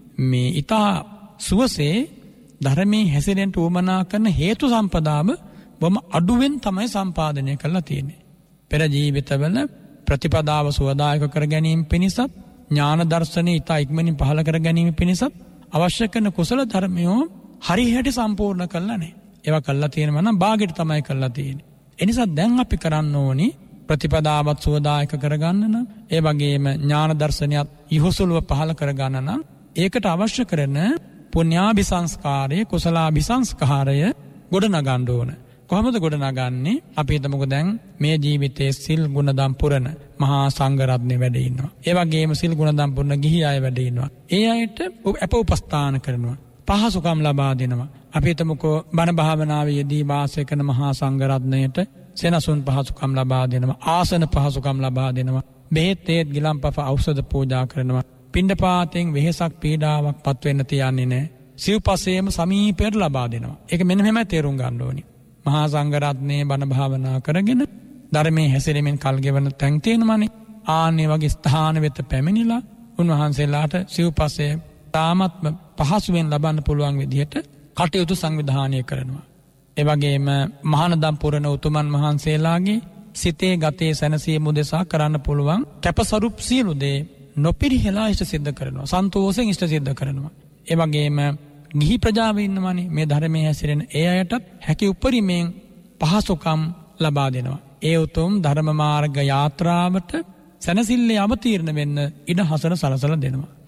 A: මේ ඊතා සුවසේ ධර්මයේ හැසිරෙන්න උවමනා කරන හේතු සම්පදාම බොම අඩුවෙන් තමයි සම්පාදනය කරලා තියෙන්නේ. පෙර ජීවිතවල ප්‍රතිපදාව සුවදායක කර ගැනීම පිණිසත්, ඥාන දර්ශනේ ඊතා ඉක්මනින් පහළ කර ගැනීම පිණිසත් අවශ්‍ය කරන කුසල ධර්මයෝ හරියට සම්පූර්ණ කළා නැහැ. ඒවා කළා තියෙනවා නම් භාගයට තමයි කළා තියෙන්නේ. ඒ නිසා දැන් අපි කරන්න ඕනි ප්‍රතිපදාවත් සුවදායක කරගන්න නම්, ඒ වගේම ඥාන දර්ශනයත් ඉහුසුලව පහළ කරගන්න නම් ඒකට අවශ්‍ය කරන පුණ්‍යාභිසංස්කාරය, කුසලාභිසංස්කාරය ගොඩනගන්න ඕන. කොහොමද ගොඩනගන්නේ? අපි හිතමුකෝ දැන් මේ ජීවිතයේ සිල් ගුණදම් පුරන මහා සංඝ රත්නේ වැඩ ඉන්නවා. ඒ වගේම සිල් ගුණදම් පුරන ගිහි අය වැඩ ඉන්නවා. ඒ අයට අපෝපස්ථාන කරනවා. පහසුකම් ලබා දෙනවා. අපි හිතමුකෝ බණ භාවනාවේ යෙදී වාසය කරන මහා සංඝ රත්නයට සෙනසුන් පහසුකම් ලබා දෙනවා. ආසන පහසුකම් ලබා දෙනවා. බෙහෙත් තේත් ගිලම්පස ඖෂධ පූජා කරනවා. පිණ්ඩපාතෙන් වෙහෙසක් පීඩාවක් පත් වෙන්න තියන්නේ නැහැ. සිව්පසේම සමීපයට ලබා දෙනවා. ඒක මෙන්න මෙහෙමයි තේරුම් ගන්න ඕනේ. මහා සංඝ රත්නයේ බණ භාවනා කරගෙන ධර්මයේ හැසිරීමෙන් කල් ගෙවන තැන් තියෙනමනේ. ආන්නේ වගේ ස්ථාන වෙත පැමිණිලා උන්වහන්සේලාට සිව්පසයේ තාමත්ම පහසුවෙන් ලබන්න පුළුවන් විදිහට කටයුතු සංවිධානය කරනවා. ඒ වගේම මහානදම් පුරන උතුමන් වහන්සේලාගේ සිතේ ගතේ සැනසීම උදෙසා කරන්න පුළුවන් කැපසරුප් සියලු දේ නොපිරිහෙලා ඉෂ්ට සිද්ධ කරනවා. සන්තෝෂයෙන් ඉෂ්ට සිද්ධ කරනවා. ඒ වගේම ගිහි ප්‍රජාව ඉන්නවනේ මේ ධර්මයේ හැසිරෙන ඒ අයටත් හැකි උපරිමයෙන් පහසුකම් ලබා දෙනවා. ඒ උතුම් ධර්ම මාර්ග යාත්‍රාවට සැනසille අවතීර්ණ වෙන්න ඉඩ හසර සලසලා දෙනවා.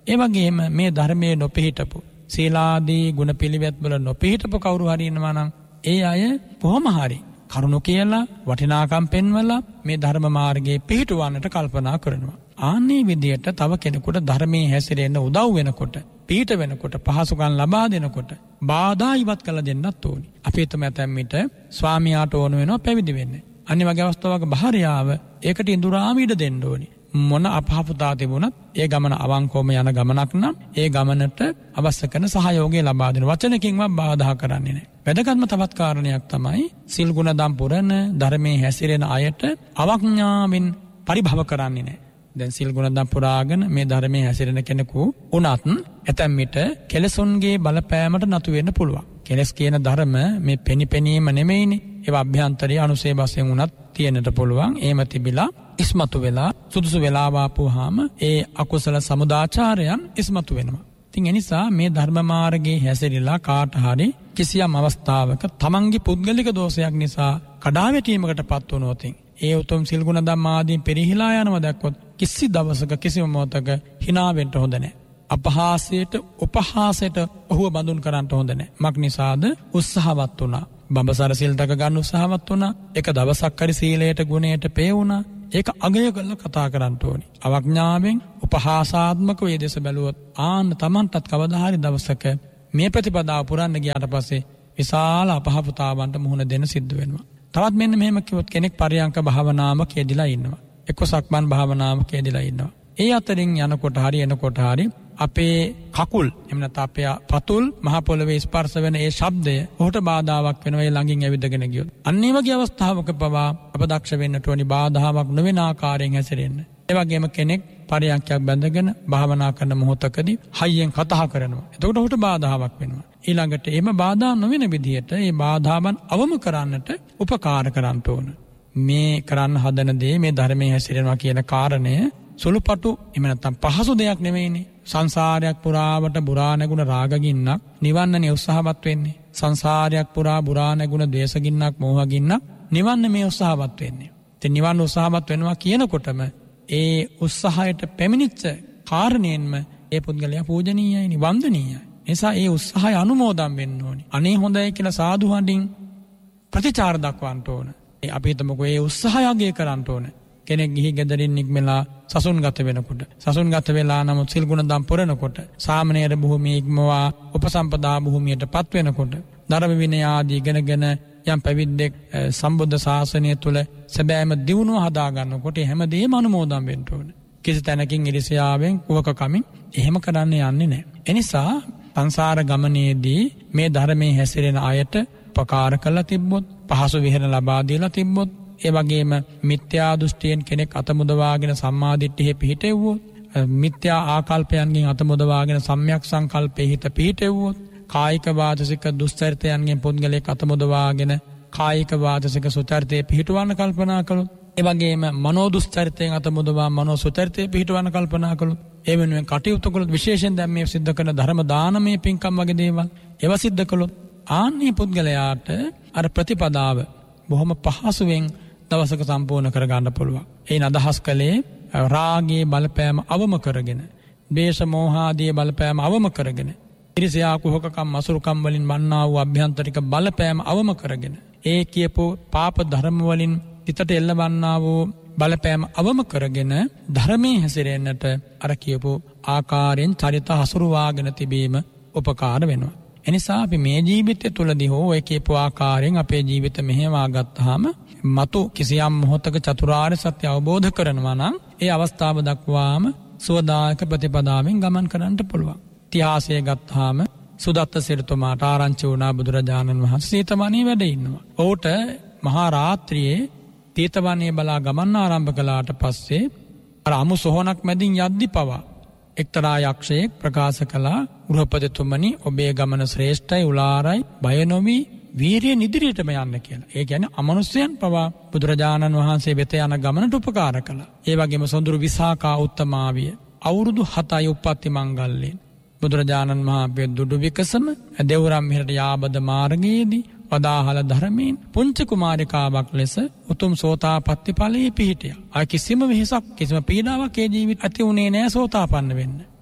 A: ඒ වගේම මේ ධර්මයේ නොපිහිටපු සීලාදී ගුණ පිළිවෙත් වල නොපිහිටපු කවුරු හරි ඉන්නවා නම් ඒ අය කොහොම හරි කරුණු කියලා වටිනාකම් පෙන්වලා මේ ධර්ම මාර්ගයේ පිහිටවන්නට කල්පනා කරනවා. ආන්නේ විදියට තව කෙනෙකුට ධර්මයේ හැසිරෙන්න උදව් වෙනකොට, පිහිට වෙනකොට, පහසුකම් ලබා දෙනකොට බාධා ඉවත් කළ දෙන්නත් ඕනි. අපි හිතමු ඇතැම් විට ස්වාමියාට ඕන වෙනවා පැවිදි වෙන්න. අනිත් වගේ අවස්ථාවක භාර්යාව ඒකට ඉඳුරාම ඉඩ දෙන්න ඕනි. මොන අපහසුතා තිබුණත් ඒ ගමන අවංකවම යන ගමනක් නම් ඒ ගමනට අවශ්‍ය කරන සහයෝගය ලබා දෙන වචනකින්වත් බාධා කරන්නේ නැහැ. වැදගත්ම තවත් කාරණයක් තමයි සිල් ගුණ දම් පුරන ධර්මයේ හැසිරෙන අයට අවඥාවෙන් පරිභව කරන්නේ නැහැ. දැන් සිල් ගුණ දම් පුරාගෙන මේ ධර්මයේ හැසිරෙන කෙනෙකු උනත් ඇතැම් විට කෙලසුන්ගේ බලපෑමට නතු වෙන්න පුළුවන්. කෙලස් කියන ධර්ම මේ පෙනිපෙනීම නෙමෙයිනේ. ඒවා අභ්‍යන්තරයේ අනුසේ වශයෙන් උනත් තියෙන්නට පුළුවන්. එහෙම තිබිලා ඉස්මතු වෙලා සුදුසු වෙලාව ආපුවාම ඒ අකුසල සමුදාචාරයන් ඉස්මතු වෙනවා. ඉතින් ඒ නිසා මේ ධර්ම මාර්ගයේ හැසිරিলা කාට හරි කිසියම් අවස්ථාවක තමන්ගේ පුද්ගලික දෝෂයක් නිසා කඩාවැටීමකටපත් වුණොත් ඒ උතුම් සිල් ගුණ ධම්ම ආදීන් පරිහිලා යනවා දැක්කොත් කිසි දවසක කිසිම මොහොතක hina වෙන්න හොඳ නැහැ. අපහාසයට උපහාසයට ඔහුව බඳුන් කරන්න හොඳ නැහැ. මක් නිසාද උත්සාහවත් වුණා. බඹසර සිල් දක ගන්න උත්සාහවත් වුණා. එක දවසක් හරි සීලයට ගුණයට පේ වුණා. ඒක අගය කරලා කතා කරන්න ඕනි. අවඥාවෙන් උපහාසාත්මක වේ දෙස බැලුවොත් ආන්න Tamanටත් කවදා හරි දවසක මේ ප්‍රතිපදාව පුරන්න ගියාට පස්සේ විශාල අපහසුතාවන්ට මුහුණ දෙන්න සිද්ධ වෙනවා. තවත් මෙන්න මෙහෙම කිව්වොත් කෙනෙක් පරියංක භාවනාවක යෙදিলা ඉන්නවා. එක්ක සක්මන් භාවනාවක යෙදিলা ඉන්නවා. ඒ අතරින් යනකොට හරි එනකොට හරි අපේ කකුල් එහෙම නැත්නම් අපේ පතුල් මහ පොළවේ ස්පර්ශ වෙන ඒ ශබ්දය ඔහුට බාධාවක් වෙනවා. ඒ ළඟින් ඇවිදගෙන ගියොත් අන්න ඒ වගේ අවස්ථාවක පවා අපදක්ෂ වෙන්නට ඕනි බාධාවක් නොවන ආකාරයෙන් හැසිරෙන්න. ඒ වගේම කෙනෙක් පරියන්කයක් බැඳගෙන භාවනා කරන මොහොතකදී හයියෙන් කතා කරනවා. එතකොට ඔහුට බාධාවක් වෙනවා. ඊළඟට එහෙම බාධා නොවන විදිහට මේ බාධාවන් අවම කරන්නට උපකාර කරන්න ඕන. මේ කරන්න හදන දේ මේ ධර්මයේ හැසිරෙනවා කියන කාරණය සුළුපටු එහෙම නැත්නම් පහසු දෙයක් නෙමෙයිනේ. සංසාරයක් පුරාවට බුරා නැගුණ රාගගින්නක් නිවන්නනේ උත්සාහවත් වෙන්නේ. සංසාරයක් පුරා බුරා නැගුණ ද්වේෂගින්නක් මෝහගින්නක් නිවන්න මේ උත්සාහවත් වෙන්නේ. ඉතින් නිවන්න උත්සාහවත් වෙනවා කියනකොටම ඒ උත්සාහයට පැමිණිච්ච කාරණයෙන්ම ඒ පුද්ගලයා පූජනීයයි වන්දනීයයි. නිසා ඒ උත්සාහය අනුමෝදන් වෙන්න ඕනි. අනේ හොඳයි කියලා සාදු හඬින් ප්‍රතිචාර දක්වන්න ඕන. අපි හිතමුකෝ ඒ උත්සාහය අගය කරන්න ඕන. කෙනෙක් ගිහි ගෙදරින් නික්මලා සසුන්ගත වෙනකොට සසුන්ගත වෙලා නමුත් සිල් ගුණ දම් පුරනකොට සාමණේර භූමිය ඉක්මවා උපසම්පදා භූමියටපත් වෙනකොට ධර්ම විනය ආදී ඉගෙනගෙන යම් පැවිද්දෙක් සම්බුද්ධ ශාසනය තුල සැබෑම දියුණුව හදා ගන්නකොට හැමදේම අනුමෝදන් වෙන්න ඕන. කිසි තැනකින් ඉරිසියාවෙන් කුවකකමින් එහෙම කරන්න යන්නේ නැහැ. එනිසා සංසාර ගමනේදී මේ ධර්මයේ හැසිරෙන අයට උපකාර කළා තිබ්බොත් පහසු විහෙරණ ලබා දීලා තිබ්බොත් ඒ වගේම මිත්‍යා දෘෂ්ටියෙන් කෙනෙක් අතමුදවාගෙන සම්මා දිට්ඨියේ පිහිටෙව්වොත් මිත්‍යා ආකල්පයන්ගෙන් අතමුදවාගෙන සම්‍යක් සංකල්පයේ හිත පිහිටෙව්වොත් කායික වාචසික දුස්චරිතයන්ගෙන් පුද්ගලයෙක් අතමුදවාගෙන කායික වාචසික සුචරිතයේ පිහිටවන්න කල්පනා කළොත් ඒ වගේම මනෝ දුස්චරිතයෙන් අතමුදවා මනෝ සුචරිතයේ පිහිටවන්න කල්පනා කළොත් ඒ වෙනුවෙන් කටයුතු කළොත් විශේෂයෙන් දැන් මේ සිද්ධ කරන ධර්ම දානමය පින්කම් වගේ දේවල් ඒවා සිද්ධ කළොත් ආන්නේ පුද්ගලයාට අර ප්‍රතිපදාව බොහොම පහසුවෙන් දවසක සම්පූර්ණ කරගන්න පුළුවන්. ඒ අදහස් කලේ රාගයේ බලපෑම අවම කරගෙන, ද්වේෂ මෝහ ආදී බලපෑම අවම කරගෙන, ඊර්ෂ්‍යා කුහකකම් අසුරුකම් වලින් වන්නා වූ අභ්‍යන්තරික බලපෑම අවම කරගෙන, ඒ කියපු පාප ධර්ම වලින් හිතට එල්ලවන්නා වූ බලපෑම අවම කරගෙන ධර්මයේ හැසිරෙන්නට අර කියපු ආකාරයෙන් චරිත හසුරුවාගෙන තිබීම උපකාර වෙනවා. එනිසා අපි මේ ජීවිතය තුළදී හෝ ඔය කියපු ආකාරයෙන් අපේ ජීවිත මෙහෙවා ගත්තාම මතු කිසියම් මොහොතක චතුරාර්ය සත්‍ය අවබෝධ කරනවා නම් ඒ අවස්ථාව දක්වාම සුවදායක ප්‍රතිපදාවෙන් ගමන් කරන්න පුළුවන්. ඉතිහාසය ගත්තාම සුදත්ත සිරිතුමාට ආරංචි වුණා බුදුරජාණන් වහන්සේ සීතවනේ වැඩ ඉන්නවා. ඔහුට මහා රාත්‍රියේ තීතවනේ බලා ගමන් ආරම්භ කළාට පස්සේ අර අමු සොහනක් මැදින් යද්දි පවා එක්තරා යක්ෂයෙක් ප්‍රකාශ කළා ගෘහපතිතුමනි ඔබේ ගමන ශ්‍රේෂ්ඨයි උලාරයි බය නොවි වීරියෙන් ඉදිරියටම යන්න කියලා. ඒ කියන්නේ අමනුෂ්‍යයන් පවා බුදුරජාණන් වහන්සේ වෙත යන ගමනට උපකාර කළා. ඒ වගේම සොඳුරු විසාකා උත්තමාවිය අවුරුදු 7යි උප්පත්ති මංගල්‍යයෙන් බුදුරජාණන් වහන්සේ දුඩු විකසම දෙවුරම් මෙහෙට යාබද මාර්ගයේදී වදාහල ධර්මයෙන් පුංචි කුමාරිකාවක් ලෙස උතුම් සෝතාපට්ටි ඵලයේ පිහිටියා. ආ කිසිම වෙහසක් කිසිම පීඩාවක් ඒ ජීවිත ඇති උනේ නැහැ සෝතාපන්න වෙන්න.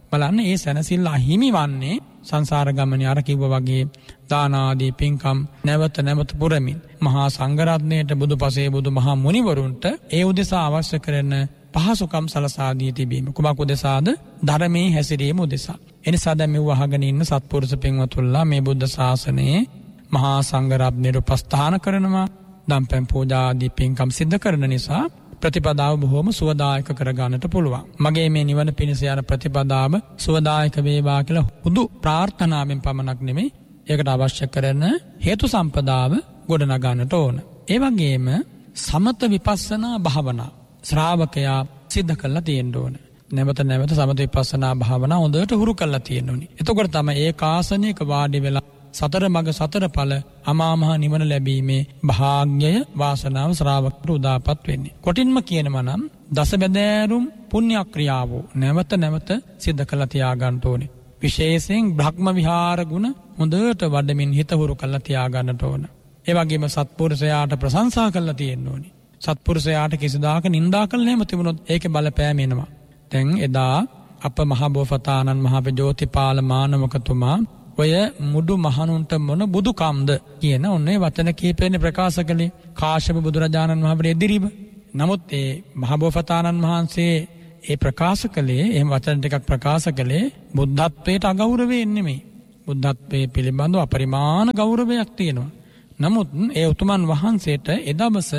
A: බලන්න ඒ සැනසෙල්ල අහිමි වන්නේ සංසාර ගමනේ අර කිව්වා වගේ දාන ආදී පින්කම් නැවත නැවත පුරමින් මහා සංඝරත්නයට බුදුපසේ බුදු මහා මුනිවරුන්ට ඒ උදෙසා අවශ්‍ය කරන පහසුකම් සලසා දී තිබීම. කුමක් උදෙසාද? ධර්මයේ හැසිරීම උදෙසා. එනිසා දැන් මෙව අහගෙන ඉන්න සත්පුරුෂ පින්වතුන්ලා මේ බුද්ධ ශාසනයේ මහා සංඝරත්නයට උපස්ථාන කරනවා, දම්පැන් පූජා ආදී පින්කම් සිද්ධ කරන නිසා ප්‍රතිපදාව බොහොම සුවදායක කරගන්නට පුළුවන්. මගේ මේ නිවන පිණිස යන ප්‍රතිපදාව සුවදායක වේවා කියලා හුදු ප්‍රාර්ථනාවෙන් පමණක් නෙමෙයි, ඒකට අවශ්‍ය කරන හේතු සම්පදාව ගොඩනගන්නට ඕන. ඒ වගේම සමත විපස්සනා භාවනා ශ්‍රාවකයා සිද්ධ කරලා තියෙන්න ඕන. නැවත නැවත සමත විපස්සනා භාවනා හොඳට හුරු කරලා තියෙන්න ඕනි. එතකොට තමයි ඒ කාසනයක වාඩි වෙලා සතර මඟ සතර ඵල අමා මහ නිවන ලැබීමේ භාග්‍යය වාසනාව ශ්‍රාවකට උදාපත් වෙන්නේ. කොටින්ම කියනවා නම් දසබැදෑරුම් පුණ්‍ය ක්‍රියාවෝ නැවත නැවත සිද්ධ කරලා තියාගන්න ඕනේ. විශේෂයෙන් බ්‍රහ්ම විහාර ගුණ හොඳට වඩමින් හිත හුරු කරලා තියාගන්නට ඕන. ඒ වගේම සත්පුරුෂයාට ප්‍රශංසා කරලා තියෙන්න ඕනේ. සත්පුරුෂයාට කිසිදාක නින්දා කළ නැම තිබුණොත් ඒකේ බලපෑම එනවා. දැන් එදා අප මහ බෝසතාණන් මහ ජෝතිපාල මානවකතුමා ඔය මුඩු මහණුන්ට මොන බුදුකම්ද කියන ඔන්නේ වචන කීපෙන් ප්‍රකාශ කළේ කාශ්‍යප බුදුරජාණන් වහන්සේ ඉදිරිව. නමුත් ඒ මහ බෝසතාණන් වහන්සේ ඒ ප්‍රකාශ කළේ එහෙම වචන ටිකක් ප්‍රකාශ කළේ බුද්ධත්වයට අගෞරවයෙන් නෙමෙයි. බුද්ධත්වයේ පිළිබඳව අපරිමාණ ගෞරවයක් තියෙනවා. නමුත් ඒ උතුමන් වහන්සේට එදවස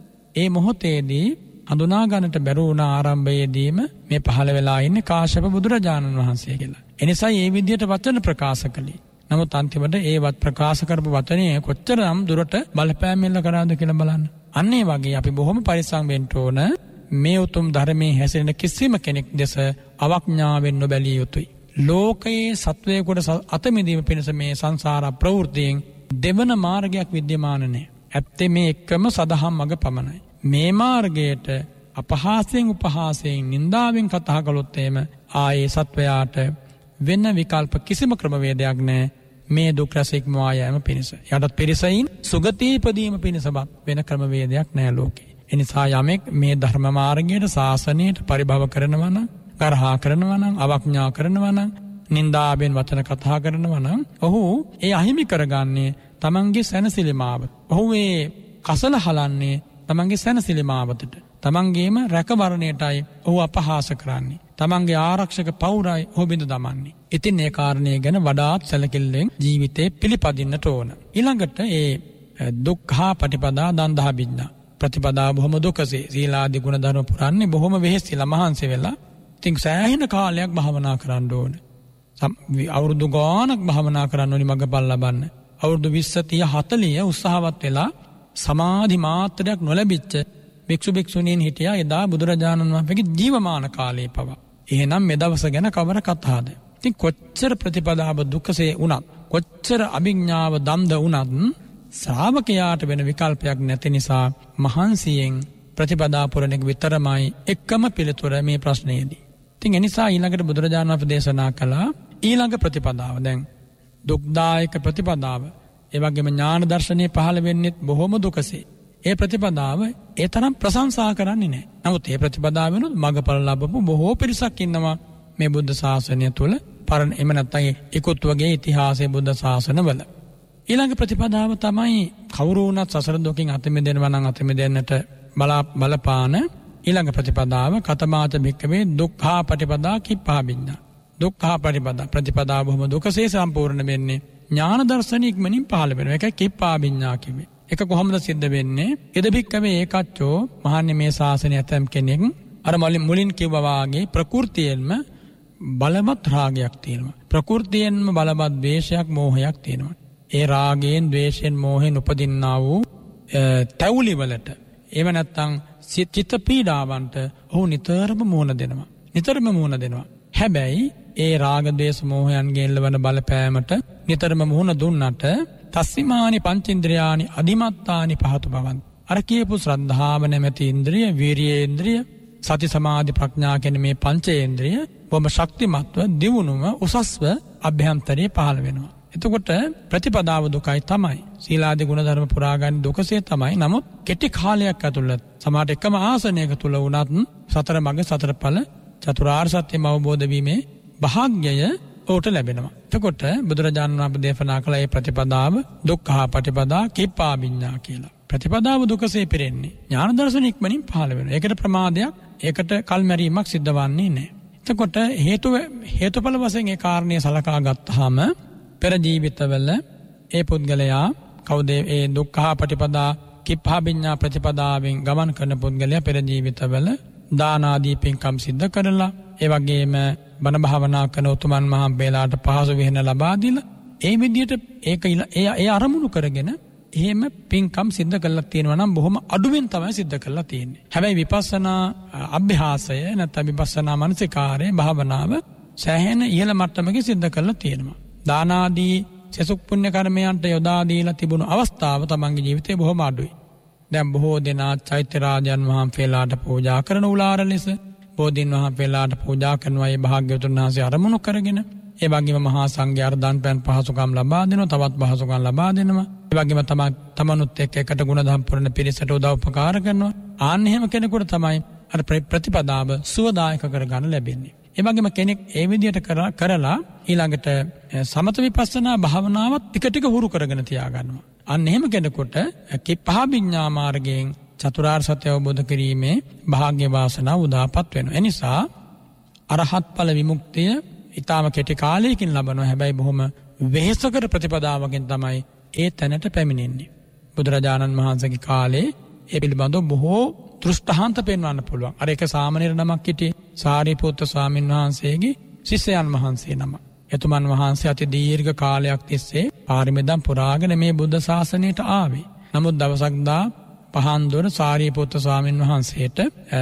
A: ඒ මොහොතේදී හඳුනා ගන්නට බැරුව වුණ ආරම්භයේදීම මේ පහළ වෙලා ඉන්නේ කාශ්‍යප බුදුරජාණන් වහන්සේ කියලා. එනිසා මේ විදියට වචන ප්‍රකාශ කළේ. නමුත් අන්තිමට ඒවත් ප්‍රකාශ කරපු වචනේ කොච්චරම් දුරට බලපෑම් එල්ල කරාද කියලා බලන්න. අන්න ඒ වගේ අපි බොහොම පරිස්සම් වෙන්න ඕන. මේ උතුම් ධර්මයේ හැසිරෙන කිසිම කෙනෙක් දැස අවඥාවෙන් නොබැලිය යුතුයි. ලෝකයේ සත්වයකට අත මිදීම පිණිස මේ සංසාර ප්‍රවෘත්තියෙන් දෙවන මාර්ගයක් විද්‍යමාන නැහැ. ඇත්තේ මේ එකම සදහම් මඟ පමණයි. මේ මාර්ගයට අපහාසයෙන් උපහාසයෙන් නින්දාවෙන් කතා කළොත් එහෙම ආයේ සත්වයාට වෙන විකල්ප කිසිම ක්‍රමවේදයක් නැහැ මේ දුක් රස ඉක්මවා යාම පිණිස. යටත් පිරිසයින් සුගතීපදීම පිණිසවත් වෙන ක්‍රමවේදයක් නැහැ ලෝකේ. ඒ නිසා යමෙක් මේ ධර්ම මාර්ගයට ශාසනයට පරිභව කරනවා නම්, කරහා කරනවා නම්, අවඥා කරනවා නම්, නින්දාවෙන් වචන කතා කරනවා නම් ඔහු ඒ අහිමි කරගන්නේ තමන්ගේ සැනසෙලිමාව. ඔහු ඒ කසල හලන්නේ තමන්ගේ සැනසෙලිමාවතට. තමන්ගේම රැකවරණයටයි ඔහු අපහාස කරන්නේ. තමන්ගේ ආරක්ෂක පවුරයි ඔහු බිඳ දමන්නේ. ඉතින් ඒ කාරණය ගැන වඩාත් සැලකිල්ලෙන් ජීවිතේ පිළිපදින්නට ඕන. ඊළඟට ඒ දුක්ඛා පටිපදා දන්දහා බින්නා ප්‍රතිපදා බොහොම දුකසේ සීලාදී ගුණ ධර්ම පුරන්නේ බොහොම වෙහෙසිලා මහන්සි වෙලා. ඉතින් සෑහෙන කාලයක් භාවනා කරන්න ඕන. අවුරුදු ගාණක් භාවනා කරන්න ඕනි මගපල් ලබන්න. අවුරුදු 20 30 40 උත්සාහවත් වෙලා සමාධි මාත්‍රයක් නොලැබිච්ච භික්ෂු භික්ෂුණීන් හිටියා එදා බුදුරජාණන් වහන්සේගේ ජීවමාන කාලයේ පවා. එහෙනම් මේ දවස ගැන කවර කතාවද? ඉතින් කොච්චර ප්‍රතිපදාව දුකසේ වුණත්, කොච්චර අභිඥාව දම්ද වුණත් ශ්‍රාවකයාට වෙන විකල්පයක් නැති නිසා මහන්සියෙන් ප්‍රතිපදා පුරණ එක විතරමයි එකම පිළිතුර මේ ප්‍රශ්නයේදී. ඉතින් ඒ නිසා ඊළඟට බුදුරජාණන් වහන්සේ දේශනා කළා ඊළඟ ප්‍රතිපදාව. දැන් දුක්දායක ප්‍රතිපදාව. ඒ වගේම ඥාන දර්ශනයේ පහළ වෙන්නේ බොහොම දුකසේ. ඒ ප්‍රතිපදාව ඒ තරම් ප්‍රශංසා කරන්නේ නැහැ. නමුත් ඒ ප්‍රතිපදාවෙනුත් මඟපල ලැබපු බොහෝ පිරිසක් ඉන්නවා මේ බුද්ධ ශාසනය තුල. පරණ එම නැත්නම් ඉක්ුත් වගේ ඉතිහාසයේ බුද්ධ ශාසනවල. ඊළඟ ප්‍රතිපදාව තමයි කවුරු වුණත් සසර දුකින් අත මිදෙනවා නම් අත මිදෙන්නට බලපාන ඊළඟ ප්‍රතිපදාව කතමාත භික්කවේ දුක්ඛා පටිපදා කිප්පා බින්නා. දුක්ඛා ප්‍රතිපදාව බොහොම දුකසේ සම්පූර්ණ වෙන්නේ ඥාන දර්ශන ඉක්මනින් පහළ වෙනවා. ඒකයි කිප්පා බින්නා කියන්නේ. ඒක කොහොමද සිද්ධ වෙන්නේ? එද භික්කවේ ඒකච්චෝ මහන්නේ මේ ශාසනය ඇතම් කෙනෙක් අර මුලින් කිව්වා වාගේ ප්‍රകൃතියෙන්ම බලවත් රාගයක් තියෙනවා. ප්‍රകൃතියෙන්ම බලවත් ද්වේෂයක් මෝහයක් තියෙනවා. ඒ රාගයෙන් ද්වේෂයෙන් මෝහෙන් උපදින්නා වූ තැවුලි වලට එහෙම නැත්නම් චිත්ත පීඩාවන්ට ඔහු නිතරම මුහුණ දෙනවා. හැබැයි ඒ රාග ද්වේෂ මෝහයන්ගෙන් ලබන බලපෑමට නිතරම මුහුණ දුන්නට තස්සිමානි පංචේන්ද්‍රයානි අදිමත්තානි පහතු බවන්. අර කියපු ශ්‍රද්ධාව නැමැති ඉන්ද්‍රිය, වීරියේන්ද්‍රිය, සති සමාධි ප්‍රඥා කියන මේ පංචේන්ද්‍රිය බොහොම ශක්තිමත්ව දියුණුව උසස්ව අභ්‍යන්තරයේ පහළ වෙනවා. එතකොට ප්‍රතිපදාව දුකයි තමයි. සීලාදී ගුණ ධර්ම පුරා ගන්න දුකසේ තමයි. නමුත් කෙටි කාලයක් ඇතුළත සමාට එකම ආසනයක තුල වුණත් සතර මඟ සතර ඵල චතුරාර්ය සත්‍යම අවබෝධ වීමේ භාග්‍යය ඔහුට ලැබෙනවා. එතකොට බුදුරජාණන් වහන්සේ දේශනා කළ ඒ ප්‍රතිපදාව දුක්ඛ පටිපදා කිප්පාවිඤ්ඤා කියලා. ප්‍රතිපදාව දුකසේ පිරෙන්නේ. ඥාන දර්ශන ඉක්මනින් පහළ වෙනවා. ඒකට ප්‍රමාදයක්, ඒකට කල්මැරීමක් සිද්ධ වන්නේ නැහැ. එතකොට හේතුඵල වශයෙන් ඒ කාරණේ සලකා ගත්තාම පෙර ජීවිතවල ඒ පුද්ගලයා කවුද ඒ දුක්ඛ පටිපදා කිප්පාවිඤ්ඤා ප්‍රතිපදාවෙන් ගමන් කරන පුද්ගලයා පෙර ජීවිතවල දාන ආදී පින්කම් සිද්ධ කරලා ඒ වගේම බණ භාවනා කරන උතුමන් මහම්බේලාට පහසු වෙහෙන ලබා දීලා ඒ විදිහට ඒ අරමුණු කරගෙන එහෙම පින්කම් සිද්ධ කරලා තියෙනවා නම් බොහොම අඩුවෙන් තමයි සිද්ධ කරලා තියෙන්නේ. හැබැයි විපස්සනා අභ්‍යාසය නැත්නම් විපස්සනා මානසිකාරයේ භාවනාව සෑහෙන ඉහළ මට්ටමක සිද්ධ කරලා තියෙනවා. දාන ආදී සසුක් පුණ්‍ය කර්මයන්ට යොදා දීලා තිබුණු අවස්ථාව තමන්ගේ ජීවිතේ බොහොම අඩුයි. දැන් බොහෝ දෙනා චෛත්‍ය රාජයන් වහන්සේලාට පූජා කරන උලාර ලෙස බෝධීන් වහන්සේලාට පූජා කරනවා. ඒ භාග්‍යවතුන් වහන්සේ අරමුණු කරගෙන ඒ වගේම මහා සංඝයාට දාන පෑන් පහසුකම් ලබා දෙනවා, තවත් පහසුකම් ලබා දෙනවා. ඒ වගේම තමනුත් එකට ගුණධම් පුරන පිරිසට උදව් උපකාර කරනවා. ආන්න එහෙම කෙනෙකුට තමයි අර ප්‍රතිපදාව සුවදායක කරගන්න ලැබෙන්නේ. ඒ වගේම කෙනෙක් ඒ විදිහට කරලා ඊළඟට සමත විපස්සනා භාවනාවත් ටික ටික හුරු කරගෙන තියා ගන්නවා. අන්න එහෙම කෙනෙකුට කිප්පාවිඤ්ඤා මාර්ගයෙන් චතුරාර්ය සත්‍ය අවබෝධ කිරීමේ භාග්‍ය වාසනාව උදාපත් වෙනවා. ඒ නිසා අරහත් ඵල විමුක්තිය ඊටාම කෙටි කාලයකින් ලබනවා. හැබැයි බොහොම වෙහෙසකර ප්‍රතිපදාවකින් තමයි ඒ තැනට පැමිණෙන්නේ. බුදුරජාණන් වහන්සේගේ කාලේ ඒ පිළිබඳව බොහෝ දෘෂ්ටාන්ත පෙන්වන්න පුළුවන්. අර එක සාමණේර නමක් හිටියේ සාරිපුත්ත ස්වාමීන් වහන්සේගේ ශිෂ්‍යයන් වහන්සේ නම. එතුමන් වහන්සේ අති දීර්ඝ කාලයක් තිස්සේ පාරමිතම් පුරාගෙන මේ බුද්ධ ශාසනයට ආවේ. නමුත් දවසක් පහන් දොර සාරිපුත්ත ස්වාමීන් වහන්සේට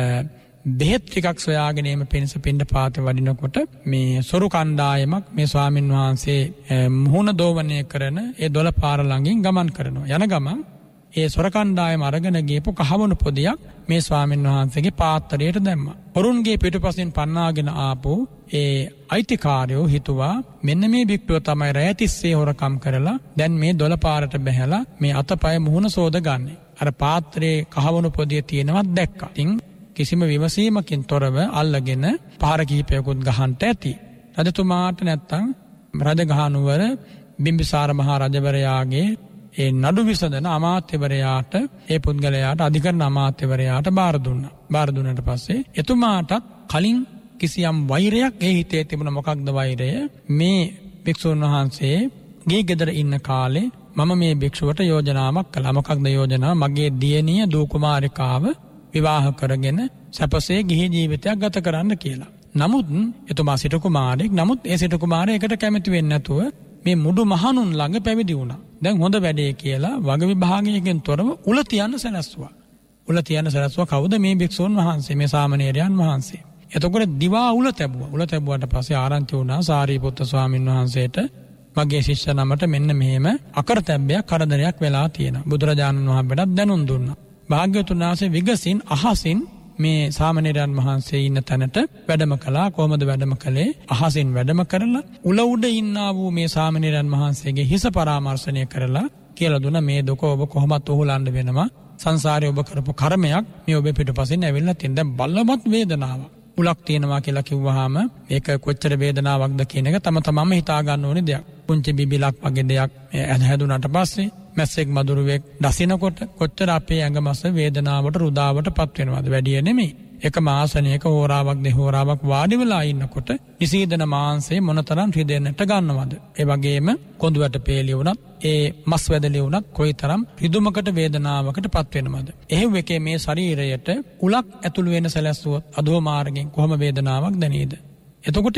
A: බෙහෙත් ටිකක් සොයාගෙන එම පිණිස පිණ්ඩපාතේ වඩිනකොට මේ සොරු කණ්ඩායමක් මේ ස්වාමීන් වහන්සේ මුහුණ දෝවණය කරන ඒ දොළ පාර ළඟින් ගමන් කරනවා. යන ගමන් ඒ සොර කණ්ඩායම අරගෙන ගියපු කහවණු පොදියක් මේ ස්වාමීන් වහන්සේගේ පාත්‍රයට දැම්මා. හොරුන්ගේ පිටුපසින් පන්නාගෙන ආපු ඒ අයිතිකාරයෝ හිතුවා මෙන්න මේ භික්ෂුව තමයි රැය තිස්සේ හොරකම් කරලා දැන් මේ දොළ පාරට බැහැලා මේ අතපය මුහුණ සෝදගන්නේ. අර පාත්‍රයේ කහවණු පොදිය තියෙනවත් දැක්කා. ඉතින් කිසිම විමසීමකින් තොරව අල්ලගෙන පාර කිහිපයකුත් ගහන්නට ඇති. රජතුමාට නැත්තම් රජගහනුවර බිම්බිසාර මහ රජවරයාගේ ඒ නඩු විසඳන අමාත්‍යවරයාට ඒ පුද්ගලයාට අධිකරණ අමාත්‍යවරයාට බාර දුන්නා. බාර දුන්නට පස්සේ එතුමාටත් කලින් කිසියම් වෛරයක් ඒ හිතේ තිබුණ. මොකක්ද වෛරය? මේ භික්ෂුන් වහන්සේ ගේ ගෙදර ඉන්න කාලේ මම මේ භික්ෂුවට යෝජනාවක් කළා. මොකක්ද යෝජනාව? මගේ දියණිය දූ කුමාරිකාව විවාහ කරගෙන සැපසේ ගිහි ජීවිතයක් ගත කරන්න කියලා. නමුත් එතුමා සිටු කුමාරයෙක්. නමුත් ඒ සිටු kumarයා එකට කැමති වෙන්නේ නැතුව මේ මුඩු මහණුන් ළඟ පැවිදි වුණා. දැන් හොඳ වැඩේ කියලා වග විභාගයකින් තොරව උල තියන්න සැලැස්සුවා. උල තියන්න සැලැස්සුවා කවුද? මේ භික්ෂුන් වහන්සේ, මේ සාමණේරයන් වහන්සේ. එතකොට දිවා උල තැබුවා. උල තැබුවාට පස්සේ ආරංචි වුණා සාරිපුත්ත ස්වාමීන් වහන්සේට මගේ ශිෂ්‍ය නමට මෙන්න මෙහෙම අකරතැබ්බයක් කරදරයක් වෙලා තියෙනවා. බුදුරජාණන් වහන්සේට දැනුම් දුන්නා. භාග්‍යවතුන් වහන්සේ විගසින් අහසින් මේ සාමණේරයන් වහන්සේ ඉන්න තැනට වැඩම කළා. කොහොමද වැඩම කළේ? අහසින් වැඩම කරලා උල උඩ ඉන්නා වූ මේ සාමණේරයන් වහන්සේගේ හිස පරාමර්ශනය කරලා කියලා දුන්නා මේ දුක ඔබ කොහොමත් උහුලන්න වෙනවා. සංසාරේ ඔබ කරපු කර්මයක් මේ ඔබේ පිටුපසින් ඇවිල්ලා තියෙන. දැන් බලවත් වේදනාවක්. උලක් තියෙනවා කියලා කිව්වහම මේක කොච්චර වේදනාවක්ද කියන එක තමම හිතා ගන්න ඕනේ දෙයක්. පුංචි බිබිලක් වගේ දෙයක් හැදුනට පස්සේ මැස්සෙක් මදුරුවෙක් දසිනකොට කොච්චර අපේ ඇඟමස වේදනාවට රුදාවට පත් වෙනවද? වැඩිය නෙමෙයි. එක මාසනයක හෝරාවක් දෙහෝරාවක් වාඩි වෙලා ඉන්නකොට නිසීදන මාංශේ මොනතරම් රිදෙන්නට ගන්නවද? ඒ වගේම කොඳුවට පේලිය වුණත් ඒ මස් වැදලිය වුණත් කොයිතරම් රිදුමකට වේදනාවකට පත් වෙනවද? එහෙව් එකේ මේ ශරීරයට උලක් ඇතුළු වෙන සැලැස්සුවොත් අදෝ මාර්ගෙන් කොහොම වේදනාවක් දැනේද? එතකොට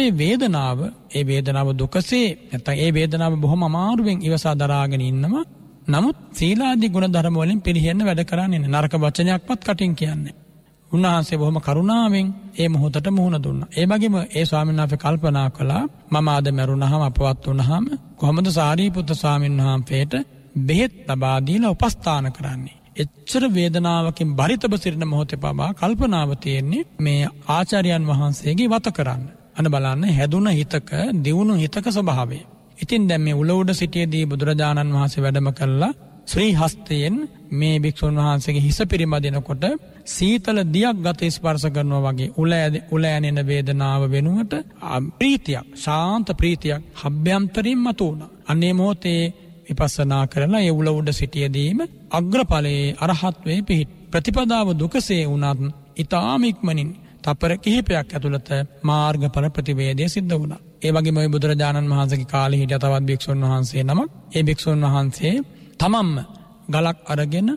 A: මේ වේදනාව දුකසේ නැත්නම් ඒ වේදනාව බොහොම අමාරුවෙන් ඉවසා දරාගෙන ඉන්නවා. නමුත් සීලාදී ගුණ ධර්ම වලින් පිළිහෙන්න වැඩ කරන්නේ නැහැ. නරක වචනයක්වත් කටින් කියන්නේ. උන්වහන්සේ බොහොම කරුණාවෙන් ඒ මොහොතට මුහුණ දුන්නා. ඒ වගේම ඒ ස්වාමීන් වහන්සේ කල්පනා කළා මම ආද මරුණාම අපවත් වුණාම කොහොමද සාරිපුත්ත ස්වාමීන් වහන්සේට බෙහෙත් ලබා දීලා උපස්ථාන කරන්නේ? එච්චර වේදනාවකින් බරිතව සිටින මොහොතේ පවා කල්පනාව තියෙන්නේ මේ ආචාර්යයන් වහන්සේගේ වත කරන්න. අන්න බලන්න හැදුන හිතක දියුණු හිතක ස්වභාවය. ඉතින් දැන් මේ උල උඩ සිටියේදී බුදුරජාණන් වහන්සේ වැඩම කළා ශ්‍රී හස්තයෙන් මේ භික්ෂුන් වහන්සේගේ හිස පිරිමදිනකොට සීතල දියක් ගත ස්පර්ශ කරනවා වගේ උල ඇනෙන වේදනාව වෙනුවට ප්‍රීතියක්, ශාන්ත ප්‍රීතියක් අභ්‍යන්තරින් මතුවුණා. අන්නේ මොහොතේ විපස්සනා කරලා ඒ උල උඩ සිටියදීම අග්‍රඵලයේ අරහත්වේ පිහිට. ප්‍රතිපදාව දුකසේ වුණත් ඊටාම ඉක්මනින් තපර කිහිපයක් ඇතුළත මාර්ගඵල ප්‍රතිවේදය සිද්ධ වුණා. ඒ වගේම ওই බුදුරජාණන් වහන්සේගේ කාලේ හිටිය තවත් භික්ෂුන් වහන්සේ නමක්. ඒ භික්ෂුන් වහන්සේ තමන්ම ගලක් අරගෙන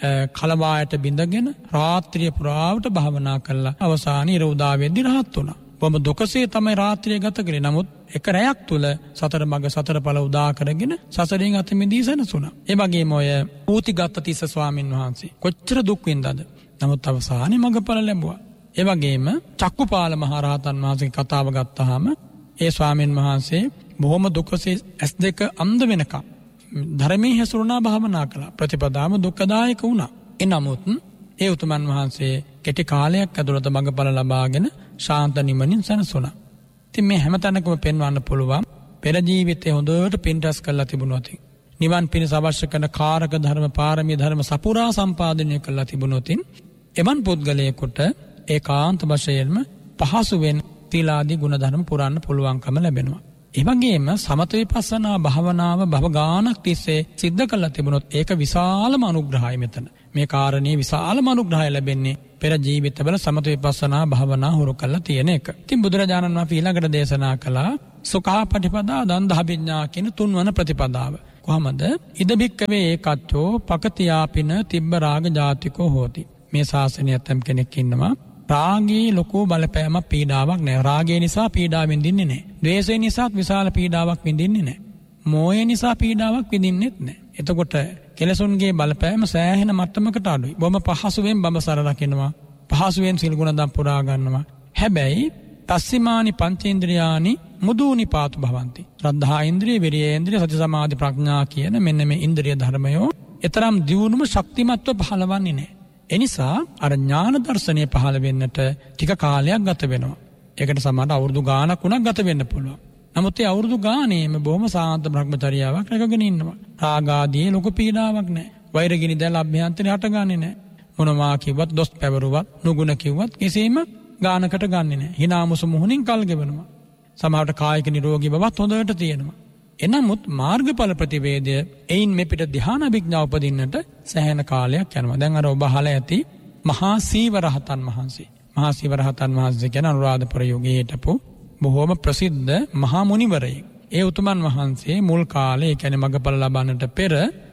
A: කලවායට බිඳගෙන රාත්‍රිය පුරාවට භාවනා කළා. අවසානයේ ඉර උදා වෙද්දී රහත් වුණා. බොහොම දුකසේ තමයි රාත්‍රිය ගත කළේ. නමුත් එක රැයක් තුල සතර මඟ සතර ඵල උදා කරගෙන සසරින් අත මිදී සැනසුණා. ඒ වගේම ඔය ඌතිගත්ත තිස්ස ස්වාමීන් වහන්සේ කොච්චර දුක් විඳාද. නමුත් අවසානයේ මඟඵල ලැබුවා. ඒ වගේම චක්කුපාල මහ රහතන් වහන්සේගේ කතාව ගත්තාම ඒ ස්වාමීන් වහන්සේ බොහොම දුකසේ S2 අන්ධ වෙනකම් ධර්මයේ හැසිරුණා, භාවනා කළා. ප්‍රතිපදාම දුක්ඛදායක වුණා. එනමුත් ඒ උතුමන් වහන්සේ කෙටි කාලයක් ඇතුළත මඟඵල ලබාගෙන ශාන්ත නිමනින් සැනසුණා. ඉතින් මේ හැමතැනකම පෙන්වන්න පුළුවන් පෙර ජීවිතේ හොඳට පින් රැස් කරලා තිබුණොත්, නිවන් පිණිස අවශ්‍ය කරන කාරක ධර්ම, පාරමී ධර්ම සපුරා සම්පාදනය කරලා තිබුණොත්, එවන් පුද්ගලයෙකුට ඒකාන්ත වශයෙන්ම පහසුවෙන් තීලාදී ගුණ ධර්ම පුරන්න පුළුවන්කම ලැබෙනවා. ඒ වගේම සමත විපස්සනා භාවනාව භව ගානක් තිස්සේ සිද්ධ කරලා තිබුණොත් ඒක විශාලම අනුග්‍රහය. මෙතන මේ කාරණේ විශාලම අනුග්‍රහය ලැබෙන්නේ පෙර ජීවිතවල සමත විපස්සනා භාවනා හුරු කරලා තියෙන එක. ඉතින් බුදුරජාණන් වහන්සේ ඊළඟට දේශනා කළා සුඛාපටිපදා දන්දහබිඥා කියන තුන්වන ප්‍රතිපදාව. කොහමද? ඉද බික්කවේ ඒකච්චෝ පකතියාපින තිබ්බ රාග ජාතිකෝ හෝති. මේ ශාසනයේ ඇතම් කෙනෙක් ඉන්නවා රාගයේ ලොකු බලපෑමක් පීඩාවක් නැහැ. රාගය නිසා පීඩාව විඳින්නේ නැහැ. ද්වේෂය නිසා විශාල පීඩාවක් විඳින්නේ නැහැ. මෝහය නිසා පීඩාවක් විඳින්නෙත් නැහැ. එතකොට කෙලසුන්ගේ බලපෑම සෑහෙන මට්ටමකට අඩුයි. බොහොම පහසුවෙන් බඹසර රකින්නවා. පහසුවෙන් සිල් ගුණ දම් පුරා ගන්නවා. හැබැයි තස්සිමානි පංචේන්ද්‍රයානි මුදුනි පාතු භවಂತಿ. ශ්‍රද්ධා ඉන්ද්‍රිය, විරිය ඉන්ද්‍රිය, සති සමාධි ප්‍රඥා කියන මෙන්න මේ ඉන්ද්‍රිය ධර්මයෝ ඊතරම් දියුණුම ශක්තිමත්ව පහළවන්නේ නැහැ. එනිසා අර ඥාන දර්ශනය පහළ වෙන්නට ටික කාලයක් ගත වෙනවා. ඒකට සමහර අවුරුදු ගාණක් උනක් ගත වෙන්න පුළුවන්. නමුත් ඒ අවුරුදු ගානේම බොහොම සාන්ත බ්‍රහ්මචර්යාවක් රැකගෙන ඉන්නවා. රාග ආදී ලොකු පීඩාවක් නැහැ. වෛරගිනි දැල් අභ්‍යන්තරේ හටගන්නේ නැහැ. මොනවා කිව්වත්, දොස් පැවරුවත්, නුගුණ කිව්වත් කිසිම ගානකට ගන්නෙ නැහැ. hinamusu මුහුණින් කල් ගෙවනවා. සමහරට කායික නිරෝගී බවත් හොඳට තියෙනවා. එනමුත් මාර්ගඵල ප්‍රතිවේදය එයින් මෙපිට ධ්‍යාන අභිඥා උපදින්නට සෑහෙන කාලයක් යනවා. දැන් අර ඔබ අහලා ඇති මහා සීව රහතන් වහන්සේ. මහා සීව රහතන් වහන්සේ කියන අනුරාධපුර යුගයේ හිටපු බොහෝම ප්‍රසිද්ධ මහා මුනිවරයෙක්. ඒ උතුමන් වහන්සේ මුල් කාලේ, ඒ කියන්නේ මගපල ලබන්නට පෙර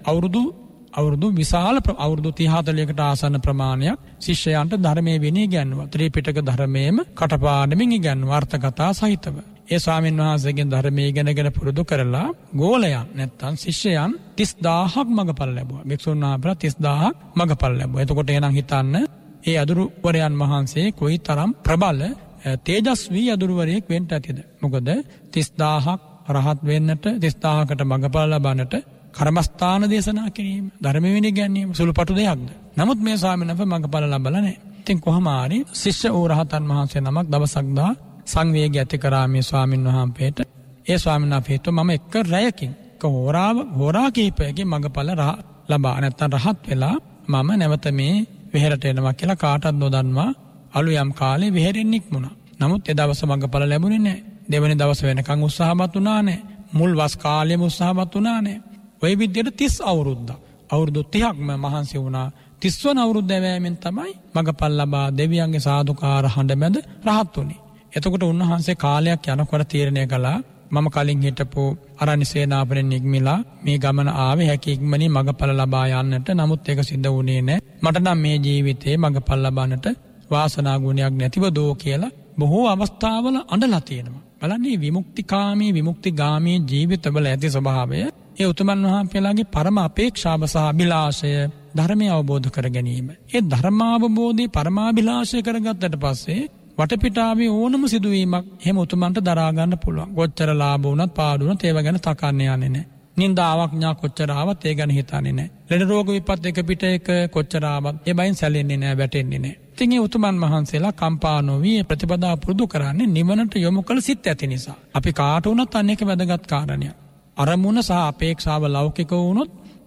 A: අවුරුදු විශාල අවුරුදු 30-40කට ආසන්න ප්‍රමාණයක් ශිෂ්‍යයන්ට ධර්මයේ විනය ඉගැන්වුවා. ත්‍රිපිටක ධර්මයේම කටපාඩමින් ඉගැන්වුවා අර්ථකථා සහිතව. ඒ ස්වාමීන් වහන්සේගෙන් ධර්මයේ ඉගෙනගෙන පුරුදු කරලා ගෝලයන් නැත්තම් ශිෂ්‍යයන් 30000ක් මගපල ලැබුවා. භික්ෂුන් වහන්සේලා 30000ක් මගපල ලැබුවා. එතකොට එහෙනම් හිතන්න ඒ අදුරුවරයන් වහන්සේ කොයිතරම් ප්‍රබල තේජස්වී අදුරුවරයෙක් වෙන්න ඇතිද? මොකද 30000ක් රහත් වෙන්නට, 30000කට මගපල ලබන්නට කර්මස්ථාන දේශනා කිරීම, ධර්ම විනය ගැනීම සුළුපටු දෙයක්ද? නමුත් මේ ස්වාමීන් වහන්සේ මගපල ලබලා නැහැ. ඉතින් කොහොම හරි ශිෂ්‍ය වූ රහතන් වහන්සේ නමක් දවසක් දා සංවේගය ඇති කරා මේ ස්වාමීන් වහන්සේට. ඒ ස්වාමීන් වහන්සේට මම එක්ක රැයකින් හෝරා කිහිපයකින් මගපල ලබා නැත්තම් රහත් වෙලා මම නැවත මේ විහෙරට එනවා කියලා කාටවත් නොදන්වා අලු යම් කාලේ විහෙරෙන් නික්මුණා. නමුත් ඒ දවස මගපල ලැබුණේ නැහැ. දෙවෙනි දවස වෙනකන් උත්සාහවත් වුණා නැහැ. මුල් වස් කාලෙම උත්සාහවත් වුණා නැහැ. ඔය විදිහට 30 අවුරුද්දක්. අවුරුදු 30ක්ම මහන්සි වුණා. 30 වන අවුරුද්ද වැෑමෙන් තමයි මගපල් ලබා දෙවියන්ගේ සාදුකාර හඬ මැද රහත් වුණේ. එතකොට උන්වහන්සේ කාලයක් යනකොට තීරණය කළා මම කලින් හිටපු අරණි සේනාපතින් නිග්මිලා මේ ගමන ආවේ හැකි ඉක්මනින් මගපල ලබා යන්නට. නමුත් ඒක සිද්ධ වුණේ නැහැ. මට නම් මේ ජීවිතේ මගපල් ලබන්නට වාසනා ගුණයක් නැතිව දෝ කියලා බොහෝ අවස්ථාවල අඬලා තියෙනවා. බලන්නේ විමුක්තිකාමී විමුක්තිගාමී ජීවිතවල ඇති ස්වභාවය. ඒ උතුමන් වහන්සේලාගේ පරම අපේක්ෂාව සහ අභිලාෂය ධර්මය අවබෝධ කර ගැනීම. ඒ ධර්මාවබෝධී පරමාභිලාෂය කරගත්තට පස්සේ වටපිටාවේ ඕනම සිදුවීමක් එහෙම උතුමන්ට දරා ගන්න පුළුවන්. කොච්චර ලාභ වුණත් පාඩු වුණත් ඒව ගැන තකන්නේ යන්නේ නැහැ. නින්දාවක් ඥා කොච්චර ආවත් ඒ ගැන හිතන්නේ නැහැ. ලෙඩ රෝග විපත් එක පිට එක කොච්චර ආවත් ඒ බයින් සැලෙන්නේ නැහැ, වැටෙන්නේ නැහැ. ඉතින් ඒ උතුමන් වහන්සේලා කම්පා නොවි ප්‍රතිපදා පුරුදු කරන්නේ නිවනට යොමු කළ සිත් ඇති නිසා. අපි කාට වුණත් අනේක වැදගත් කාරණයක්. අරමුණ සහ අපේක්ෂාව ලෞකික වුණොත්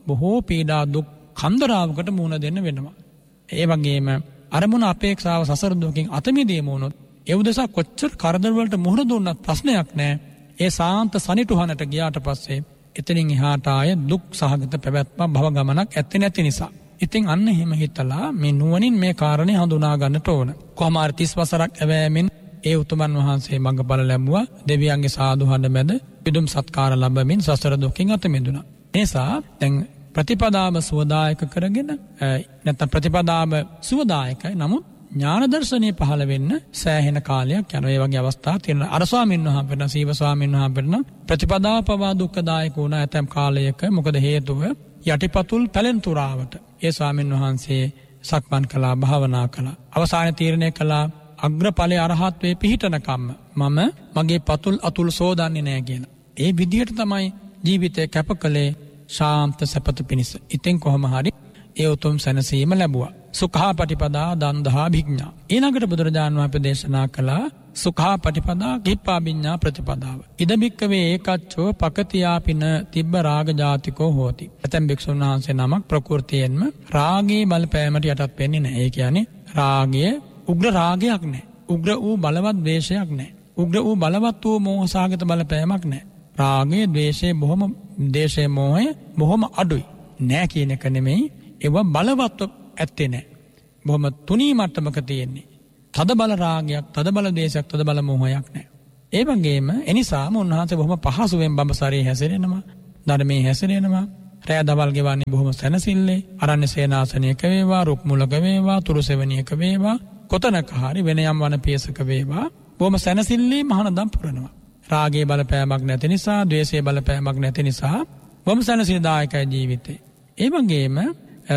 A: බොහෝ පීඩා දුක් කන්දරාවකට මුහුණ දෙන්න වෙනවා. ඒ වගේම අරමුණ අපේක්ෂාව සසර දුකින් අත මිදීම වුණොත් ඒ උදෙසා කොච්චර කරදර වලට මුහුණ දුන්නත් ප්‍රශ්නයක් නැහැ. ඒ සාන්ත සනිටුහනට ගියාට පස්සේ එතනින් එහාට ආය දුක් සහගත පැවැත්ම භව ගමනක් ඇත්තේ නැති නිසා. ඉතින් අන්න එහෙම හිතලා මේ නුවණින් මේ කාරණේ හඳුනා ගන්නට ඕන. කොහොම හරි 30 වසරක් ඇවෑමෙන් ඒ උතුමන් වහන්සේ මඟඵල ලැබුවා. දෙවියන්ගේ සාදු හඬ මැද පිදුම් සත්කාර ලැබමින් සසර දුකින් අත මිදුණා. නිසා දැන් ප්‍රතිපදාව සුවදායක කරගෙන නැත්නම් ප්‍රතිපදාව සුවදායකයි. නමුත් ඥාන දර්ශනීය පහළ වෙන්න සෑහෙන කාලයක් යනවා. ඒ වගේ අවස්ථා තියෙනවා. අර ස්වාමීන් වහන්සේට සීව ස්වාමීන් වහන්සේට ප්‍රතිපදාව පවා දුක්ඛදායක වුණා ඇතම් කාලයක. මොකද හේතුව යටිපතුල් පැලෙන්තුරාවට ඒ ස්වාමීන් වහන්සේ සක්මන් කළා, භාවනා කළා. අවසානයේ තීරණය කළා අග්‍රඵලයේ අරහත්වේ පිහිටනකම්ම මම මගේ පතුල් අතුල් සෝදන්නේ නැහැ කියලා. ඒ විදිහට තමයි ජීවිතය කැපකලේ ශාන්ත සපත පිණිස. ඉතින් කොහොම හරි ඒ උතුම් සැනසීම ලැබුවා. සුඛාපටිපදා දන්දහා භිඥා. ඊළඟට බුදුරජාණන් වහන්සේ දේශනා කළා සුඛාපටිපදා කිප්පාභිඥා ප්‍රතිපදාව. ඉද බික්කවේ ඒකච්චෝ පකතියාපින තිබ්බ රාග ජාතිකෝ හෝති. ඇතැම් භික්ෂුන් වහන්සේ නමක් ප්‍රകൃතියෙන්ම රාගයේ බලපෑමට යටත් වෙන්නේ නැහැ. ඒ කියන්නේ රාගය උග්‍ර රාගයක් නැහැ. උග්‍ර වූ බලවත් ද්වේෂයක් නැහැ. උග්‍ර වූ බලවත් වූ මෝහසහගත බලපෑමක් නැහැ. රාගය, ද්වේෂය බොහොම දේශය, මෝහය බොහොම අඩුයි. නෑ කියන එක නෙමෙයි. ඒවා බලවත්ව ඇත්තේ නැහැ. බොහොම තුනී මට්ටමක තියෙන්නේ. තද බල රාගයක්, තද බල දේශයක්, තද බල මොහයක් නැහැ. ඒ වගේම එනිසාම උන්වහන්සේ බොහොම පහසුවෙන් බඹසරේ හැසිරෙනවා, ධර්මයේ හැසිරෙනවා. රැය දවල් ගෙවන්නේ බොහොම සැනසille. අරණ්‍ය සේනාසනයක වේවා, රුක් මුලක වේවා, තුරු සෙවණියක වේවා, කොතනක හරි වෙන යම් වන පියසක වේවා, බොහොම සැනසille මහානදම් පුරනවා. රාගයේ බලපෑමක් නැති නිසා, ද්වේෂයේ බලපෑමක් නැති නිසා බොහොම සැනසීමදායකයි ජීවිතේ. ඒ වගේම